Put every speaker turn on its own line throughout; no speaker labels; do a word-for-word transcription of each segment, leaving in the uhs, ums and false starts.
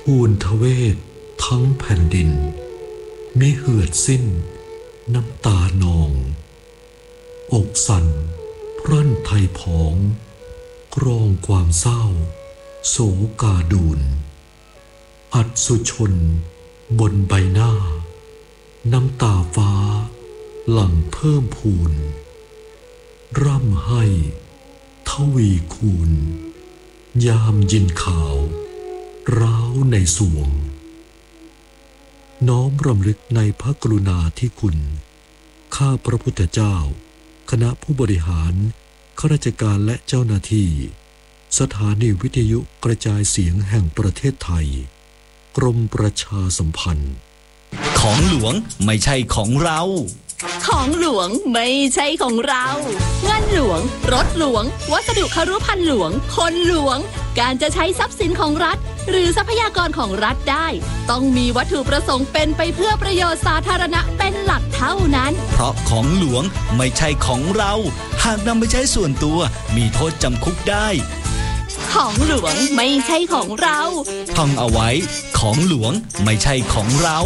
ทูลทเวศทั้งแผ่นดินมิเหือดสิ้นน้ำตานองอกสั่นพรั่นไทยผองกรองความเศร้าโศกาดูนอัศชนบนใบหน้าน้ำตาฟ้าหลั่งเพิ่มพูนร่ำให้ทวีคูณยามยินข่าวร้าวในสวงน้อมรำลึกในพระกรุณาธิคุณข้าพระพุทธเจ้าคณะผู้บริหารข้าราชการและเจ้าหน้าที่สถานีวิทยุกระจายเสียงแห่งประเทศไทยกรมประชาสัมพันธ์
ของหลวงไม่ใช่ของเรา
ของหลวงไม่ใช่ของเราเงินหลวงรถหลวงวัสดุครุภัณฑ์หลวงคนหลวงการจะใช้ทรัพย์สินของรัฐหรือทรัพยากรของรัฐได้ต้องมีวัตถุประสงค์เป็นไปเพื่อประโยชน์สาธารณะเป็นหลักเท่านั้น
เพราะของหลวงไม่ใช่ของเราหากนำไปใช้ส่วนตัวมีโทษจำคุกได้
ของหลวงไม่ใช่ของเรา
ท่องเอาไว้ของหลวงไม่ใช่ของเรา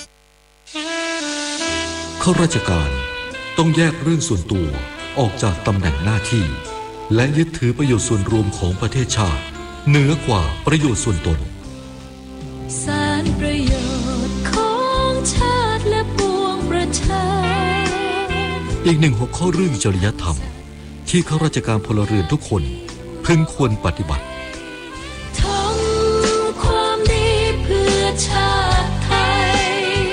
ข้าราชการต้องแยกเรื่องส่วนตัวออกจากตำแหน่งหน้าที่และยึดถือประโยชน์ส่วนรวมของประเทศชาติเหนือกว่าประโยชน์ส่วนตน
สารประโยชน์ของชาติและปวงประชา
อีกหนึ่งหัวข้อเรื่องจริยธรรมที่ข้าราชการพลเรือนทุกคนพึงควรปฏิบัติ
ทำความดีเพื่อชาติไทย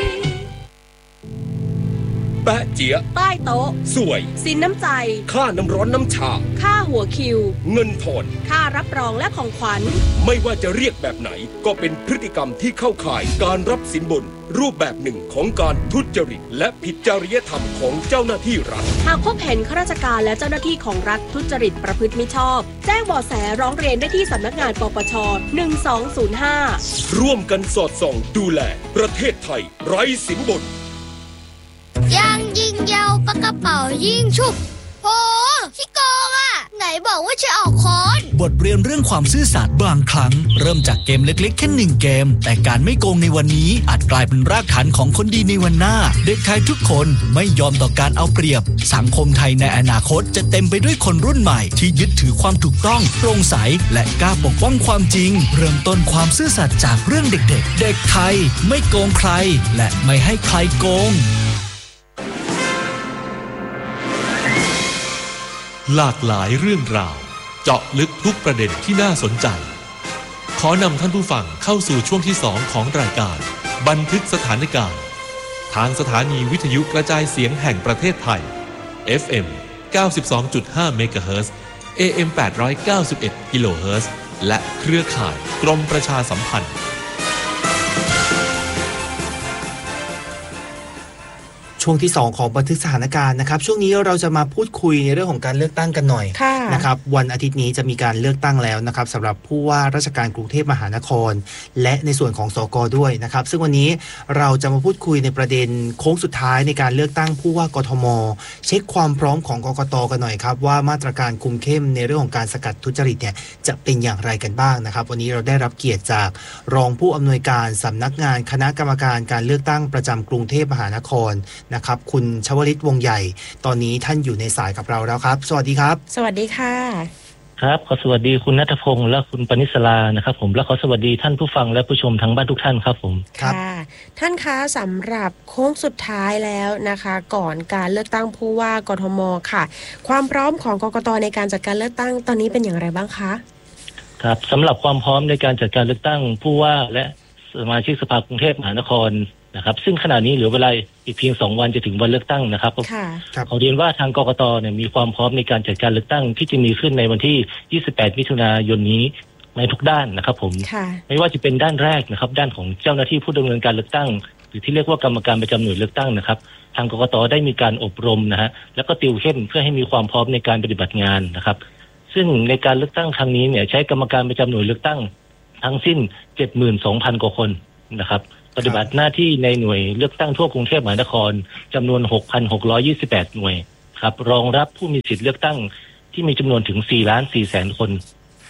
แปะเจี๊ย
ใต้โต๊ะ
สวย
สินน้ำใจ
ค่าน้ำร้อนน้ำชา
ค่าหัวคิว
เงินทอน
ค่ารับรองและของขวัญ
ไม่ว่าจะเรียกแบบไหนก็เป็นพฤติกรรมที่เข้าข่ายการรับสินบนรูปแบบหนึ่งของการทุจริตและผิดจริยธรรมของเจ้าหน้าที่รัฐ
หากพบเห็นข้าราชการและเจ้าหน้าที่ของรัฐทุจริตประพฤติมิชอบแจ้งเบาะแสร้องเรียนได้ที่สำนักงานปปชหนึ่งสองศูนย์ห้า
ร่วมกันสอดส่องดูแลประเทศไทยไร้สินบน
ยางยิงยาวปากกระเป๋ายิงฉุบโหขี้โกงอ่ะไหนบอกว่าจะออกค้อน
บทเรียนเรื่องความซื่อสัตย์บางครั้งเริ่มจากเกมเล็กๆแค่หนึ่งเกมแต่การไม่โกงในวันนี้อาจกลายเป็นรากฐานของคนดีในวันหน้าเด็กไทยทุกคนไม่ยอมต่อการเอาเปรียบสังคมไทยในอนาคตจะเต็มไปด้วยคนรุ่นใหม่ที่ยึดถือความถูกต้องโปร่งใสและกล้าปกป้องความจริงเริ่มต้นความซื่อสัตย์จากเรื่องเด็กๆเด็กไทยไม่โกงใครและไม่ให้ใครโกง
หลากหลายเรื่องราวเจาะลึกทุกประเด็นที่น่าสนใจขอนำท่านผู้ฟังเข้าสู่ช่วงที่สองของรายการบันทึกสถานการณ์ทางสถานีวิทยุกระจายเสียงแห่งประเทศไทย เอฟ เอ็ม เก้าสิบสองจุดห้า เมกะเฮิรตซ์ เอ เอ็ม แปดร้อยเก้าสิบเอ็ด กิโลเฮิรตซ์ และเครือข่ายกรมประชาสัมพันธ์
ช่วงที่สองของบันทึกสถานการณ์นะครับช่วงนี้เราจะมาพูดคุยในเรื่องของการเลือกตั้งกันหน่อยนะครับวันอาทิตย์นี้จะมีการเลือกตั้งแล้วนะครับสำหรับผู้ว่าราชการกรุงเทพมหานครและในส่วนของสกด้วยนะครับซึ่งวันนี้เราจะมาพูดคุยในประเด็นโค้งสุดท้ายในการเลือกตั้งผู้ว่ากทมเช็คความพร้อมของกกตกันหน่อยครับว่ามาตรการคุมเข้มในเรื่องของการสกัดทุจริตเนี่ยจะเป็นอย่างไรกันบ้างนะครับวันนี้เราได้รับเกียรติจากรองผู้อำนวยการสำนักงานคณะกรรมการการเลือกตั้งประจำกรุงเทพมหานครนะครับคุณชวลิตวงใหญ่ตอนนี้ท่านอยู่ในสายกับเราแล้วครับสวัสดีครับ
สวัสดีค่ะ
ครับขอสวัสดีคุณณัฐพงษ์และคุณปณิสรานะครับผมและขอสวัสดีท่านผู้ฟังและผู้ชมทั้งบ้านทุกท่านครับผม
ค่ะท่านคะสำหรับโค้งสุดท้ายแล้วนะคะก่อนการเลือกตั้งผู้ว่ากทมค่ะความพร้อมของกกตในการจัดการเลือกตั้งตอนนี้เป็นอย่างไรบ้างคะ
ครับสำหรับความพร้อมในการจัดการเลือกตั้งผู้ว่าและสมาชิกสภากรุงเทพมหานครนะครับซึ่งขณะนี้เหลือเวลาอีกเพียงสองวันจะถึงวันเลือกตั้งนะครับขอเรียนว่าทางกกตเนี่ยมีความพร้อมในการจัดการเลือกตั้งที่จะมีขึ้นในวันที่ยี่สิบแปดมิถุนายนนี้ในทุกด้านนะครับผมไม่ว่าจะเป็นด้านแรกนะครับด้านของเจ้าหน้าที่ผู้ดำเนินการเลือกตั้งหรือที่เรียกว่ากรรมการประจำหน่วยเลือกตั้งนะครับทางกกตได้มีการอบรมนะฮะแล้วก็ติวเข้มเพื่อให้มีความพร้อมในการปฏิบัติงานนะครับซึ่งในการเลือกตั้งครั้งนี้เนี่ยใช้กรรมการประจำหน่วยเลือกตั้งทั้งสิ้น เจ็ดหมื่นสองพัน กว่าคนนะครับปฏิบัติหน้าที่ในหน่วยเลือกตั้งทั่วกรุงเทพมหานครจำนวน หกพันหกร้อยยี่สิบแปด หน่วยครับรองรับผู้มีสิทธิ์เลือกตั้งที่มีจำนวนถึง สี่ล้านสี่แสน คน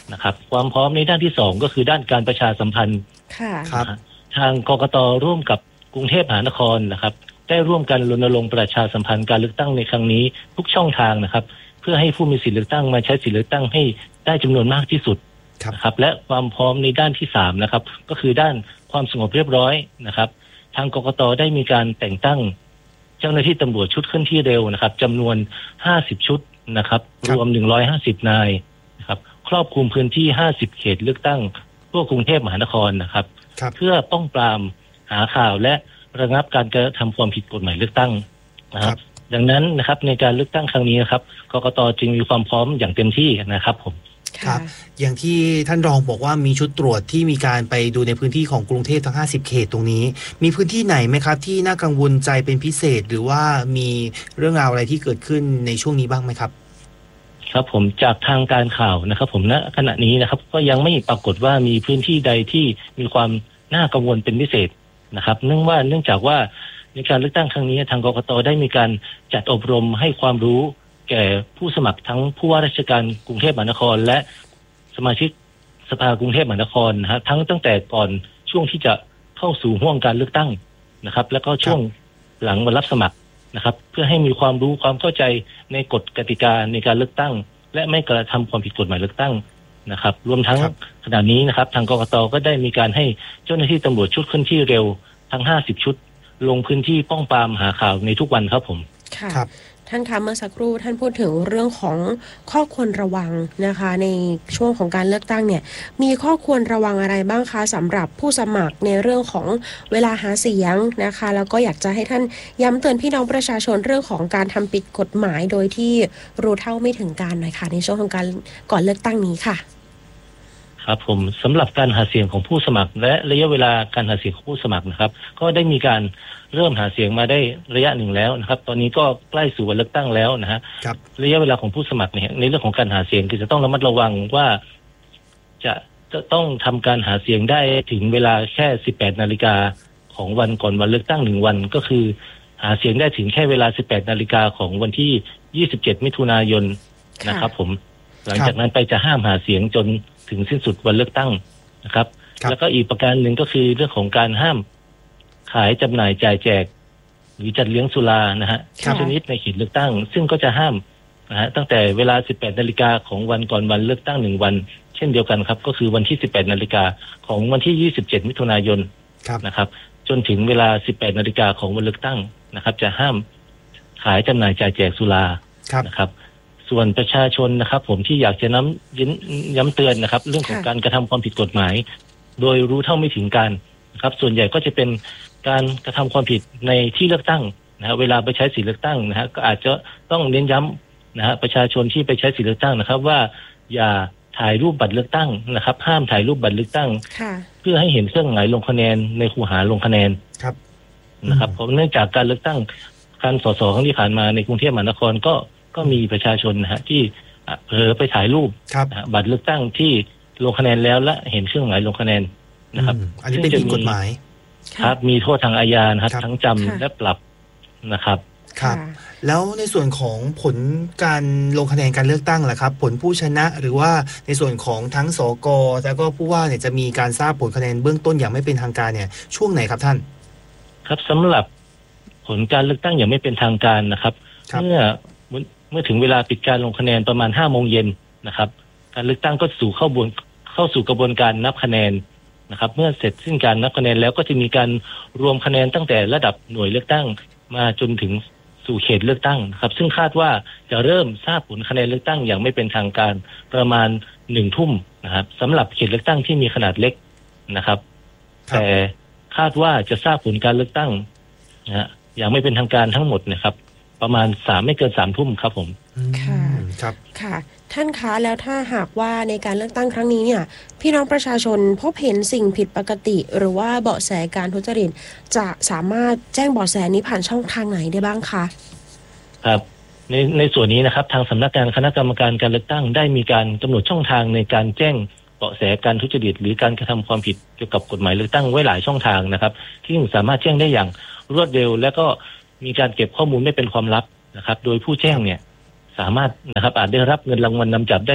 นะครับความพร้อมในด้านที่สองก็คือด้านการประชาสัมพันธ์ครับทางกกต.ร่วมกับกรุงเทพมหานครนะครับได้ร่วมกันรณรงค์ประชาสัมพันธ์การเลือกตั้งในครั้งนี้ทุกช่องทางนะครับเพื่อให้ผู้มีสิทธิเลือกตั้งมาใช้สิทธิเลือกตั้งให้ได้จำนวนมากที่สุดนะครับและความพร้อมในด้านที่สามนะครับก็คือด้านความสงบเรียบร้อยนะครับทางกกต.ได้มีการแต่งตั้งเจ้าหน้าที่ตำรวจชุดเคลื่อนที่เร็วนะครับจำนวนห้าสิบชุดนะครับรวมหนึ่งร้อยห้าสิบนายนะครับครอบคลุมพื้นที่ห้าสิบเขตเลือกตั้งทั่วกรุงเทพมหานครนะครับเพื่อป้องปรามหาข่าวและระงับการกระทำความผิดกฎหมายเลือกตั้งนะครับดังนั้นนะครับในการเลือกตั้งครั้งนี้นะครับกกต.จึงมีความพร้อมอย่างเต็มที่นะครับผม
ครับอย่างที่ท่านรองบอกว่ามีชุดตรวจที่มีการไปดูในพื้นที่ของกรุงเทพทั้งห้าสิบเขตตรงนี้มีพื้นที่ไหนไหมครับที่น่ากังวลใจเป็นพิเศษหรือว่ามีเรื่องราวอะไรที่เกิดขึ้นในช่วงนี้บ้างไหมครับ
ครับผมจากทางการข่าวนะครับผมณขณะนี้นะครับก็ยังไม่ปรากฏว่ามีพื้นที่ใดที่มีความน่ากังวลเป็นพิเศษนะครับเนื่องว่าเนื่องจากว่าในการเลือกตั้งครั้งนี้ทางกกต.ได้มีการจัดอบรมให้ความรู้แก่ผู้สมัครทั้งผู้ว่าราชการกรุงเทพมหานครและสมาชิกสภากรุงเทพมหานครนะฮะทั้งตั้งแต่ก่อนช่วงที่จะเข้าสู่ห่วงการเลือกตั้งนะครับแล้วก็ช่วงหลังวันรับสมัครนะครับเพื่อให้มีความรู้ความเข้าใจในกฎกติกาในการเลือกตั้งและไม่กระทำความผิดกฎหมายเลือกตั้งนะครับรวมทั้งขณะนี้นะครับทางกกต.ก็ได้มีการให้เจ้าหน้าที่ตำรวจชุดเคลื่อนที่เร็วทั้งห้าสิบชุดลงพื้นที่ป้องปรามหาข่าวในทุกวันครับผม
ครับท่านคะเมื่อสักครู่ท่านพูดถึงเรื่องของข้อควรระวังนะคะในช่วงของการเลือกตั้งเนี่ยมีข้อควรระวังอะไรบ้างคะสำหรับผู้สมัครในเรื่องของเวลาหาเสียงนะคะแล้วก็อยากจะให้ท่านย้ำเตือนพี่น้องประชาชนเรื่องของการทำผิดกฎหมายโดยที่รู้เท่าไม่ถึงการหน่อยค่ะในช่วงของการก่อนเลือกตั้งนี้ค่ะ
ครับผมสำหรับการหาเสียงของผู้สมัครและระยะเวลาการหาเสียงของผู้สมัครนะครับก็ได้มีการเริ่มหาเสียงมาได้ระยะหนึ่งแล้วนะครับตอนนี้ก็ใกล้สู่วันเลือกตั้งแล้วนะฮะระยะเวลาของผู้สมัครเนี่ยในเรื่องของการหาเสียงคือจะต้องระมัดระวังว่าจะจะต้องทำการหาเสียงได้ถึงเวลาแค่สิบแปดนาฬิกาของวันก่อนวันเลือกตั้งหนึ่งวันก็คือหาเสียงได้ถึงแค่เวลาสิบแปดนาฬิกาของวันที่ยี่สิบเจ็ดมิถุนายนนะครับผมหลังจากนั้นไปจะห้ามหาเสียงจนถึงสิ้นสุดวันเลือกตั้งนะครับแล้วก็อีกประการหนึ่งก็คือเรื่องของการห้ามขายจำหน่ายจ่ายแจกหรือจัดเลี้ยงสุรานะฮะชนิดในเขตเลือกตั้งซึ่งก็จะห้ามนะฮะตั้งแต่เวลาสิบแปดนาฬิกาของวันก่อนวันเลือกตั้งหนึ่งวันเช่นเดียวกันครับก็คือวันที่สิบแปดนาฬิกาของวันที่ยี่สิบเจ็ดมิถุนายนนะครับจนถึงเวลาสิบแปดนาฬิกาของวันเลือกตั้งนะครับจะห้ามขายจำหน่ายจ่ายแจกสุรานะครับส่วนประชาชนนะครับผมที่อยากจะน้ำย้ำย้ำเตือนนะครับเรื่องของการกระทำความผิดกฎหมายโดยรู้เท่าไม่ถึงการนะครับส่วนใหญ่ก็จะเป็นการกระทำความผิดในที่เลือกตั้งนะฮะเวลาไปใช้สิทธิเลือกตั้งนะฮะก็อาจจะต้องเน้นย้ำนะฮะประชาชนที่ไปใช้สิทธิเลือกตั้งนะครับว่าอย่าถ่ายรูปบัตรเลือกตั้งนะครับห้ามถ่ายรูปบัตรเลือกตั้งเพื่อให้เห็นเครื่องหมายลงคะแนนในคูหาลงคะแนนครับนะครับเพราะเนื่องจากการเลือกตั้งการสสครั้งที่ผ่านมาในกรุงเทพมหานครก็ก็มีประชาชนนะฮะที่เผลอไปถ่ายรูปบัตรเลือกตั้งที่ลงคะแนนแล้วและเห็นเครื่องหมายลงคะแนนนะครับ
อันนี้เป็นผิดกฎหมาย
ครับมีโทษทางอาญานะครับทั้งจำและปรับนะครับ
ครับแล้วในส่วนของผลการลงคะแนนการเลือกตั้งล่ะครับผลผู้ชนะหรือว่าในส่วนของทั้งสกแล้วก็ผู้ว่าเนี่ยจะมีการทราบผลคะแนนเบื้องต้นอย่างไม่เป็นทางการเนี่ยช่วงไหนครับท่าน
ครับสำหรับผลการเลือกตั้งอย่างไม่เป็นทางการนะครับเมื่อเมื่อถึงเวลาปิดการลงคะแนนประมาณห้าโมงเย็นนะครับการเลือกตั้งก็สู่เข้าบนเข้าสู่กระบวนการนับคะแนนนะครับเมื่อเสร็จสิ้นการนับคะแนนแล้วก็จะมีการรวมคะแนนตั้งแต่ระดับหน่วยเลือกตั้งมาจนถึงสู่เขตเลือกตั้งครับซึ่งคาดว่าจะเริ่มทราบผลคะแนนเลือกตั้งอย่างไม่เป็นทางการประมาณหนึ่งทุ่มนะครับสำหรับเขตเลือกตั้งที่มีขนาดเล็กนะครับแต่คาดว่าจะทราบผลการเลือกตั้งนะฮะอย่างไม่เป็นทางการทั้งหมดนะครับประมาณสามไม่เกินสามทุ่มครับผม
ค่ะครับค่ะท่านคะแล้วถ้าหากว่าในการเลือกตั้งครั้งนี้เนี่ยพี่น้องประชาชนพบเห็นสิ่งผิดปกติหรือว่าเบาะแสการทุจริตจะสามารถแจ้งเบาะแสนี้ผ่านช่องทางไหนได้บ้างคะ
ครับในในส่วนนี้นะครับทางสำนักงานคณะกรรมการการเลือกตั้งได้มีการกำหนดช่องทางในการแจ้งเบาะแสการทุจริตหรือการกระทำความผิดเกี่ยวกับกฎหมายเลือกตั้งไว้หลายช่องทางนะครับที่สามารถแจ้งได้อย่างรวดเร็วและก็มีการเก็บข้อมูลไม่เป็นความลับนะครับโดยผู้แจ้งเนี่ยสามารถนะครับอาจได้รับเงินรางวัลนำจับได้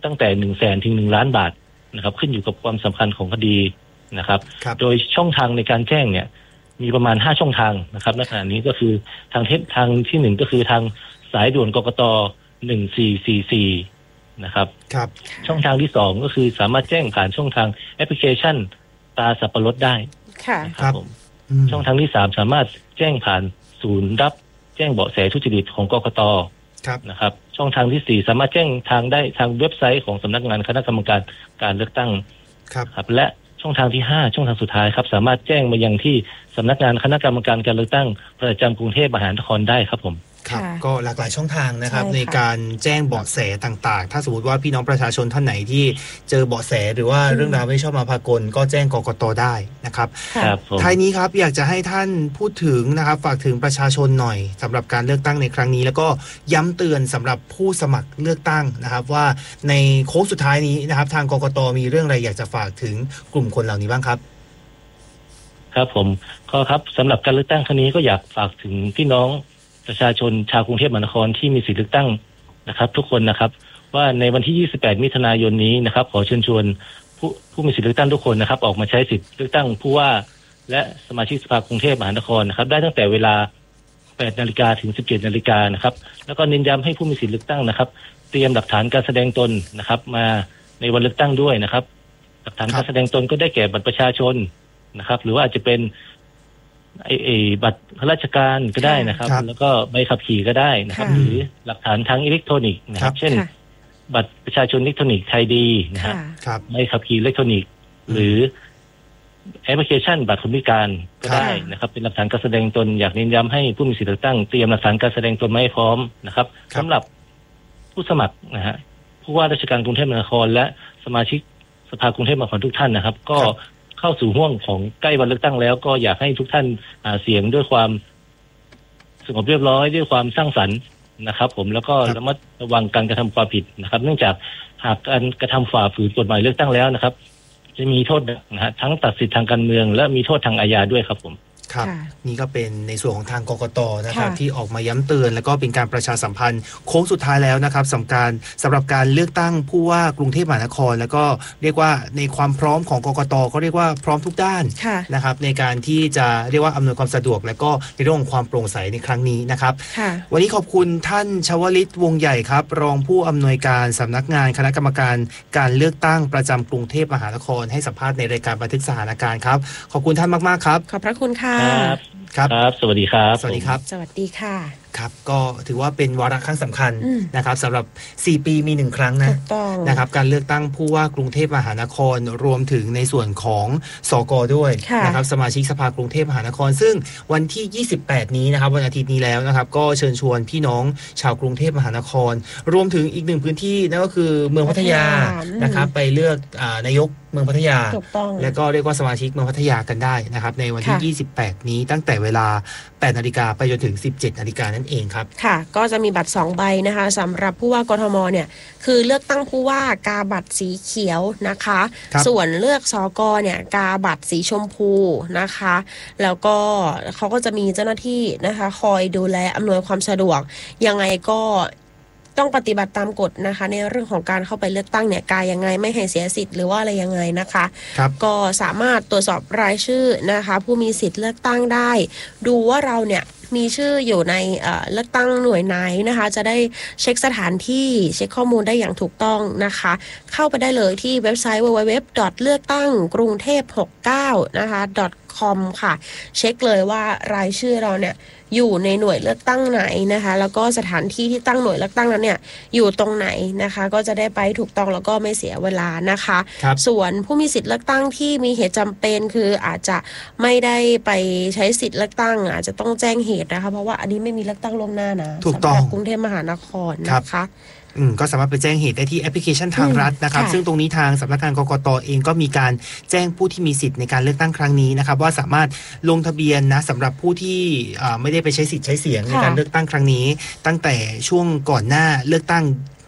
ตั้งแต่หนึ่งแสนถึงหนึ่งล้านบาทนะครับขึ้นอยู่กับความสำคัญของคดีนะครับโดยช่องทางในการแจ้งเนี่ยมีประมาณห้าช่องทางนะครับในขณะนี้ก็คือทางเททางที่หนึ่งก็คือทางสายด่วนกกตหนึ่งสี่สี่สี่นะครับ
ครับ
ช่องทางที่สองก็คือสามารถแจ้งผ่านช่องทางแอปพลิเคชันตาสับปะรดได้
ค่ะ
ครับผมช่องทางที่สามสามารถแจ้งผ่านศูนย์รับแจ้งเบาะแสทุจริตของกกตนะครับช่องทางที่สี่สามารถแจ้งทางได้ทางเว็บไซต์ของสำนักงานคณะกรรมการการเลือกตั้งครับและช่องทางที่ห้าช่องทางสุดท้ายครับสามารถแจ้งมายังที่สำนักงานคณะกรรมการการเลือกตั้งประจำกรุงเทพมหานครได้ครับผม
ครับก็หลากหลายช่องทางนะครับในการแจ้งเบาะแสต่างๆถ้าสมมติว่าพี่น้องประชาชนท่านไหนที่เจอเบาะแสหรือว่าเรื่องราวไม่ชอบมาพากลก็แจ้งกกตได้นะครับท้ายนี้ครับอยากจะให้ท่านพูดถึงนะครับฝากถึงประชาชนหน่อยสำหรับการเลือกตั้งในครั้งนี้แล้วก็ย้ำเตือนสำหรับผู้สมัครเลือกตั้งนะครับว่าในโค้งสุดท้ายนี้นะครับทางกกตมีเรื่องอะไรอยากจะฝากถึงกลุ่มคนเหล่านี้บ้างครับ
ครับผมก็ครับสำหรับการเลือกตั้งครั้งนี้ก็อยากฝากถึงพี่น้องประชาชนชาวกรุงเทพมหานครที่มีสิทธิเลือกตั้งนะครับทุกคนนะครับว่าในวันที่ยี่สิบแปดมิถุนายนนี้นะครับขอเชิญชวนผู้ผู้มีสิทธิเลือกตั้งทุกคนนะครับออกมาใช้สิทธิเลือกตั้งผู้ว่าและสมาชิกสภากรุงเทพมหานครนะครับได้ตั้งแต่เวลาแปดนาฬิกาถึงสิบเจ็ดนาฬิกานะครับแล้วก็เน้นย้ำให้ผู้มีสิทธิเลือกตั้งนะครับเตรียมหลักฐานการแสดงตนนะครับมาในวันเลือกตั้งด้วยนะครับหลักฐานการแสดงตนก็ได้แก่บัตรประชาชนนะครับหรือว่าอาจจะเป็นไอ้ไอ้บัตรข้าราชการก็ได้นะครับแล้วก็ใบขับขี่ก็ได้นะครับหรือหลักฐานทางอิเล็กทรอนิกส์นะครับเช่นบัตรประชาชนอิเล็กทรอนิกส์ไทยดีนะครับใบขับขี่อิเล็กทรอนิกส์หรือแอปพลิเคชันบัตรคนพิการก็ได้นะครับเป็นหลักฐานการแสดงตนอยากเน้นย้ำให้ผู้มีสิทธิเลือกตั้งเตรียมหลักฐานการแสดงตนมาให้พร้อมนะครับสำหรับผู้สมัครนะฮะผู้ว่าราชการกรุงเทพมหานครและสมาชิกสภากรุงเทพมหานครทุกท่านนะครับก็เข้าสู่ห่วงของใกล้วันเลือกตั้งแล้วก็อยากให้ทุกท่านหาเสียงด้วยความสงบเรียบร้อยด้วยความสร้างสรรค์นะครับผมแล้วก็ระมัดระวังการกระทำความผิดนะครับเนื่องจากหากการกระทำฝ่าฝืนกฎหมายเลือกตั้งแล้วนะครับจะมีโทษนะฮะทั้งตัดสิทธิทางการเมืองและมีโทษทางอาญาด้วยครับผม
ครับนี่ก็เป็นในส่วนของทางกกตนะครับที่ออกมาย้ำเตือนแล้วก็เป็นการประชาสัมพันธ์โค้งสุดท้ายแล้วนะครับสำคัญสำหรับการเลือกตั้งผู้ว่ากรุงเทพมหานครแล้วก็เรียกว่าในความพร้อมของกกตก็เรียกว่าพร้อมทุกด้านนะครับในการที่จะเรียกว่าอำนวยความสะดวกและก็ในเรื่องของความโปร่งใสในครั้งนี้นะครับวันนี้ขอบคุณท่านชวลิตวงใหญ่ครับรองผู้อำนวยการสำนักงานคณะกรรมการการเลือกตั้งประจำกรุงเทพมหานครให้สัมภาษณ์ในรายการบันทึกสถานการณ์ครับขอบคุณท่านมากๆครับ
ขอบพระคุณค่ะ
ครับ
ครับสวัสดีครับ
สวัสดีครับ
สวัสดีค่ะ
ครับก็ถือว่าเป็นวาระครั้งสำคัญนะครับสำหรับสี่ปีมีหนึ่งครั้งนะนะครับการเลือกตั้งผู้ว่ากรุงเทพมหานครรวมถึงในส่วนของสกด้วยนะครับสมาชิกสภากรุงเทพมหานครซึ่งวันที่ยี่สิบแปดนี้นะครับวันอาทิตย์นี้แล้วนะครับก็เชิญชวนพี่น้องชาวกรุงเทพมหานครรวมถึงอีกหนึ่งพื้นที่นั่นก็คือเมืองพัทยานะครับไปเลือกนายกเมืองพัทยาและก็เรียกว่าสมาชิกเมืองพัทยากันได้นะครับในวันที่ยี่สิบแปดนี้ตั้งแต่เวลาแปดนาฬิกาไปจนถึงสิบเจ็ดนาฬิกานั่นเองครับ
ค่ะก็จะมีบัตรสองใบนะคะสำหรับผู้ว่ากทมเนี่ยคือเลือกตั้งผู้ว่ากาบัตรสีเขียวนะคะส่วนเลือกสกเนี่ยกาบัตรสีชมพูนะคะแล้วก็เขาก็จะมีเจ้าหน้าที่นะคะคอยดูแลอำนวยความสะดวกยังไงก็ต้องปฏิบัติตามกฎนะคะในเรื่องของการเข้าไปเลือกตั้งเนี่ยกายยังไงไม่ให้เสียสิทธิ์หรือว่าอะไรยังไงนะคะก็สามารถตรวจสอบรายชื่อนะคะผู้มีสิทธิ์เลือกตั้งได้ดูว่าเราเนี่ยมีชื่ออยู่ในเลือกตั้งหน่วยไหนนะคะจะได้เช็คสถานที่เช็คข้อมูลได้อย่างถูกต้องนะคะเข้าไปได้เลยที่เว็บไซต์ ดับเบิลยู ดับเบิลยู ดับเบิลยู ดอท เลือกตั้งกรุงเทพหกสิบเก้านะคะ .com ค่ะเช็คเลยว่ารายชื่อเราเนี่ยอยู่ในหน่วยเลือกตั้งไหนนะคะแล้วก็สถานที่ที่ตั้งหน่วยเลือกตั้งนั้นเนี่ยอยู่ตรงไหนนะคะก็จะได้ไปถูกต้องแล้วก็ไม่เสียเวลานะคะส่วนผู้มีสิทธิ์เลือกตั้งที่มีเหตุจำเป็นคืออาจจะไม่ได้ไปใช้สิทธิ์เลือกตั้งอาจจะต้องแจ้งเหตุนะคะเพราะว่าอันนี้ไม่มีเลือกตั้งล่วงหน้านะ
ถูกต้อง
กรุงเทพมหานครนะคะ
อืมก็สามารถไปแจ้งเหตุได้ที่แอปพลิเคชันทางรัฐนะครับซึ่งตรงนี้ทางสำนักงานกกตเองก็มีการแจ้งผู้ที่มีสิทธิ์ในการเลือกตั้งครั้งนี้นะครับว่าสามารถลงทะเบียนนะสำหรับผู้ที่ไม่ได้ไปใช้สิทธิ์ใช้เสียงในการเลือกตั้งครั้งนี้ตั้งแต่ช่วงก่อนหน้าเลือกตั้ง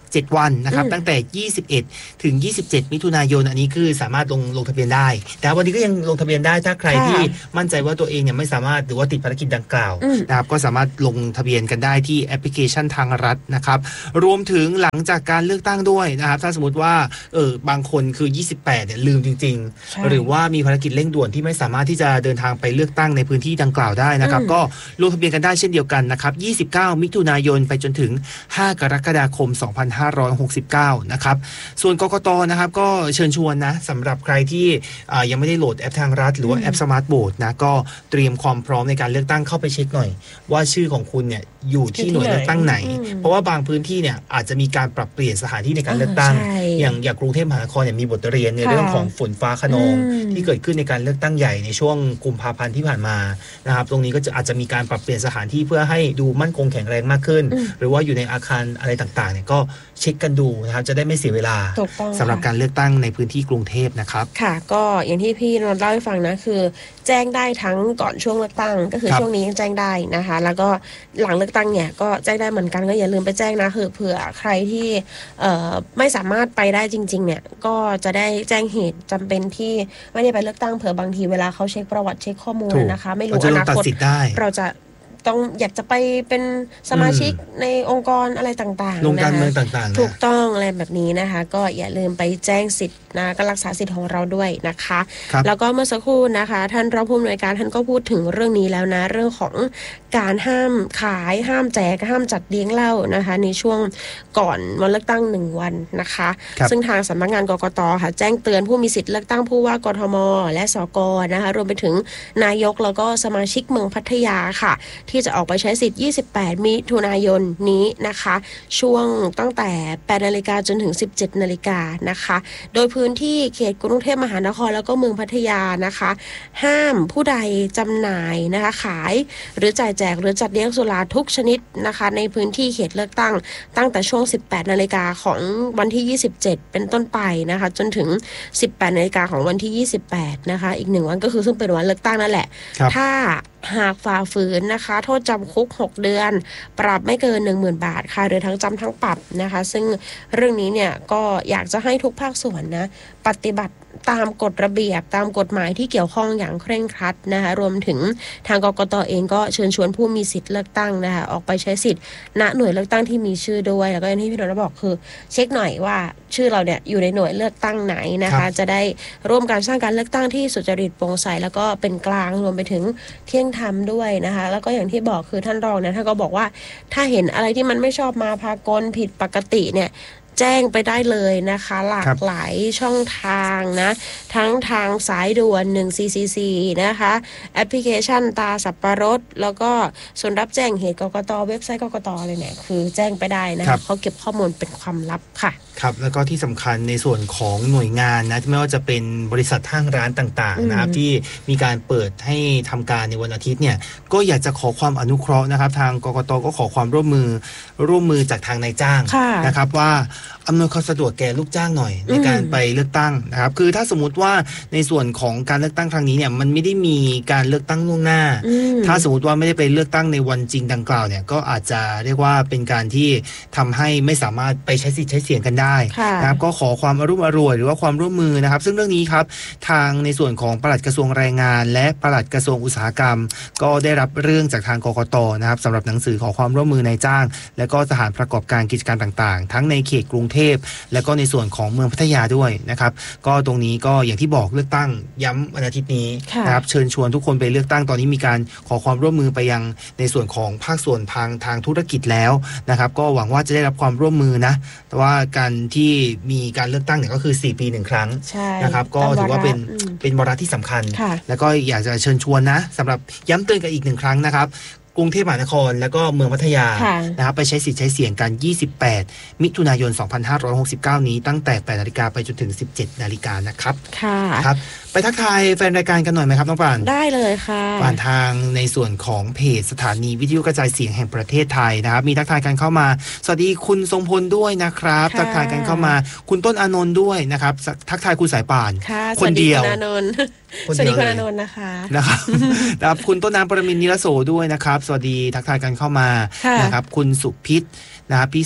เจ็ดวันนะครับตั้งแต่ยี่สิบเอ็ดถึงยี่สิบเจ็ดมิถุนายนอันนี้คือสามารถลงลงทะเบียนได้แต่วันนี้ก็ยังลงทะเบียนได้ถ้าใครที่มั่นใจว่าตัวเองเนี่ยไม่สามารถหรือว่าติดภารกิจดังกล่าวนะครับก็สามารถลงทะเบียนกันได้ที่แอปพลิเคชันทางรัฐนะครับรวมถึงหลังจากการเลือกตั้งด้วยนะครับถ้าสมมติว่าเออบางคนคือยี่สิบแปดเนี่ยลืมจริงๆหรือว่ามีภารกิจเร่งด่วนที่ไม่สามารถที่จะเดินทางไปเลือกตั้งในพื้นที่ดังกล่าวได้นะครับก็ลงทะเบียนกันได้เช่นเดียวกันนะครับยี่สิบเก้ามิถุนายนไปจนถึงห้ากรกฎาคมสองพันห้าร้อยหกสิบเก้านะครับส่วนกกต.นะครับก็เชิญชวนนะสำหรับใครที่ยังไม่ได้โหลดแอปทางรัฐหรือว่าแอปสมาร์ทโหวตนะก็เตรียมความพร้อมในการเลือกตั้งเข้าไปเช็คหน่อยว่าชื่อของคุณเนี่ยอยู่ที่หน่วยเลือกตั้งไหนเพราะว่าบางพื้นที่เนี่ยอาจจะมีการปรับเปลี่ยนสถานที่ในการเลือกตั้งอย่างอย่างกรุงเทพมหานครเนี่ยมีบทเรียนในเรื่องของฝนฟ้าคะนองที่เกิดขึ้นในการเลือกตั้งใหญ่ในช่วงกุมภาพันธ์ที่ผ่านมานะครับตรงนี้ก็จะอาจจะมีการปรับเปลี่ยนสถานที่เพื่อให้ดูมั่นคงแข็งแรงมากขึ้นหรือว่าอยู่ในอาคารอะไรต่างๆเนี่ยก็เช็คกันดูนะครับจะได้ไม่เสียเวลาสำหรับการเลือกตั้งในพื้นที่กรุงเทพนะครับ
ค่ะก็อย่างที่พี่นนท์เล่าให้ฟังนะคือแจ้งได้ทั้งก่อนช่วงเลือกตั้งก็คือช่วงนี้แจ้งได้นะคะแล้วก็หลังเลือกตั้งเนี่ยก็แจ้งได้เหมือนกันก็อย่าลืมไปแจ้งนะคือเผื่อใครที่เอ่อไม่สามารถไปได้จริงๆเนี่ยก็จะได้แจ้งเหตุจำเป็นที่ไม่ได้ไปเลือกตั้งเผื่อบางทีเวลาเขาเช็คประวัติเช็คข้อมูลนะคะไม่รู้อนาคตเราจะต้องอยากจะไปเป็นสมาชิกในองค์กรอะไรต่างๆ
ลงการเมืองต่าง
ๆถูกต้องอะไรแบบนี้นะคะก็อย่าลืมไปแจ้งสิทธิ์นะก็รักษาสิทธิ์ของเราด้วยนะคะแล้วก็เมื่อสักครู่นะคะท่านรองผู้อำนวยการท่านก็พูดถึงเรื่องนี้แล้วนะเรื่องของการห้ามขายห้ามแจกห้ามจัดเลี้ยงเหล้านะคะในช่วงก่อนวันเลือกตั้งหนึ่งวันนะคะซึ่งทางสำนักงานกกต.ค่ะแจ้งเตือนผู้มีสิทธิ์เลือกตั้งผู้ว่ากทม.และสก.นะคะรวมไปถึงนายกแล้วก็สมาชิกเมืองพัทยาค่ะที่จะออกไปใช้สิทธิ์ยี่สิบแปดมิถุนายนนี้นะคะช่วงตั้งแต่แปดนาฬิกาจนถึงสิบเจ็ดนาฬิกานะคะโดยพื้นที่เขตกรุงเทพมหานครแล้วก็เมืองพัทยานะคะห้ามผู้ใดจำหน่ายนะคะขายหรือจ่ายแจกหรือจัดเลี้ยงสุราทุกชนิดนะคะในพื้นที่เขตเลือกตั้งตั้งแต่ช่วงสิบแปดนาฬิกาของวันที่ยี่สิบเจ็ดเป็นต้นไปนะคะจนถึงสิบแปดนาฬิกาของวันที่ยี่สิบแปดนะคะอีกหนึ่งวันก็คือซึ่งเป็นวันเลือกตั้งนั่นแหละถ้าหากฝ่าฝืนนะคะโทษจำคุกหกเดือนปรับไม่เกิน หนึ่งหมื่น บาทค่ะหรือทั้งจำทั้งปรับนะคะซึ่งเรื่องนี้เนี่ยก็อยากจะให้ทุกภาคส่วนนะปฏิบัติตามกฎระเบียบตามกฎหมายที่เกี่ยวข้องอย่างเคร่งครัดนะคะรวมถึงทางกกต.เองก็เชิญชวนผู้มีสิทธิ์เลือกตั้งนะคะออกไปใช้สิทธิ์ณหน่วยเลือกตั้งที่มีชื่อด้วยแล้วก็อย่างที่พี่นนท์บอกคือเช็คหน่อยว่าชื่อเราเนี่ยอยู่ในหน่วยเลือกตั้งไหนนะคะจะได้ร่วมการสร้างการเลือกตั้งที่สุจริตโปร่งใสแล้วก็เป็นกลางรวมไปถึงเที่ยงธรรมด้วยนะคะแล้วก็อย่างที่บอกคือท่านรองเนี่ยท่านก็บอกว่าถ้าเห็นอะไรที่มันไม่ชอบมาพากลผิดปกติเนี่ยแจ้งไปได้เลยนะคะหลากหลายช่องทางนะทั้งทางสายด่วนหนึ่ง สี่ สี่ สี่นะคะแอปพลิเคชันตาสับปะรดแล้วก็ส่วนรับแจ้งเหตุกกต.เว็บไซต์กกต.เลยเนี่ยคือแจ้งไปได้นะคะเขาเก็บข้อมูลเป็นความลับค่ะ
ครับแล้วก็ที่สำคัญในส่วนของหน่วยงานนะไม่ว่าจะเป็นบริษัทห้างร้านต่างๆนะครับที่มีการเปิดให้ทำการในวันอาทิตย์เนี่ยก็อยากจะขอความอนุเคราะห์นะครับทางกกต.ก็ขอความร่วมมือร่วมมือจากทางนายจ้างนะครับว่าอำนวยความสะดวกแก่ลูกจ้างหน่อยในการไปเลือกตั้งนะครับคือถ้าสมมุติว่าในส่วนของการเลือกตั้งครั้งนี้เนี่ยมันไม่ได้มีการเลือกตั้งล่วงหน้าถ้าสมมติว่าไม่ได้ไปเลือกตั้งในวันจริงดังกล่าวเนี่ยก็อาจจะเรียกว่าเป็นการที่ทำให้ไม่สามารถไปใช้สิทธิ์ใช้เสียงกันได้นะครับก็ขอความอรุ่มอร่วยหรือว่าความร่วมมือนะครับซึ่งเรื่องนี้ครับทางในส่วนของปลัดกระทรวงแรงงานและปลัดกระทรวงอุตสาหกรรมก็ได้รับเรื่องจากทางกกต.นะครับสำหรับหนังสือขอความร่วมมือนายจ้างและก็สถานประกอบการกิจการต่างๆทั้งในเขตกรุงเทพและก็ในส่วนของเมืองพัทยาด้วยนะครับก็ตรงนี้ก็อย่างที่บอกเลือกตั้งย้ำวันอาทิตย์นี้นะครับเชิญชวนทุกคนไปเลือกตั้งตอนนี้มีการขอความร่วมมือไปยังในส่วนของภาคส่วนทางทางธุรกิจแล้วนะครับก็หวังว่าจะได้รับความร่วมมือนะแต่ว่าการที่มีการเลือกตั้งเนี่ยก็คือสี่ปีหนึ่งครั้งนะครับก็ถือว่าเป็นเป็นวาระที่สำคัญแล้วก็อยากจะเชิญชวนนะสำหรับย้ำเตือนกันอีกหนึ่งครั้งนะครับกรุงเทพมหานครแล้วก็เมืองพัทยานะครับไปใช้สิทธิ์ใช้เสียงกันยี่สิบแปดมิถุนายนสองพันห้าร้อยหกสิบเก้านี้ตั้งแต่แปดนาฬิกาไปจนถึงสิบเจ็ดนาฬิกานะครับ
ค่ะ
ครับไปทักทายแฟนรายการกันหน่อยไหมครับน้องปาน
ได้เลยค่ะ
ผ่านทางในส่วนของเพจสถานีวิทยุกระจายเสียงแห่งประเทศไทยนะครับมีทักทายกันเข้ามาสวัสดีคุณทรงพลด้วยนะครับทักทายกันเข้ามาคุณต้นอานนท์ด้วยนะครับทักทายคุณสายป่าน
คนเดียวสวัสดีคุณอานนท์สวัสดีคุณอานนท์นะคะ
นะครับครับคุณต้นน้ำปรมินทร์นิรโสด้วยนะครับสวัสดีทักทายกันเข้ามานะครับคุณสุพิษนะครับพี่สุพิษ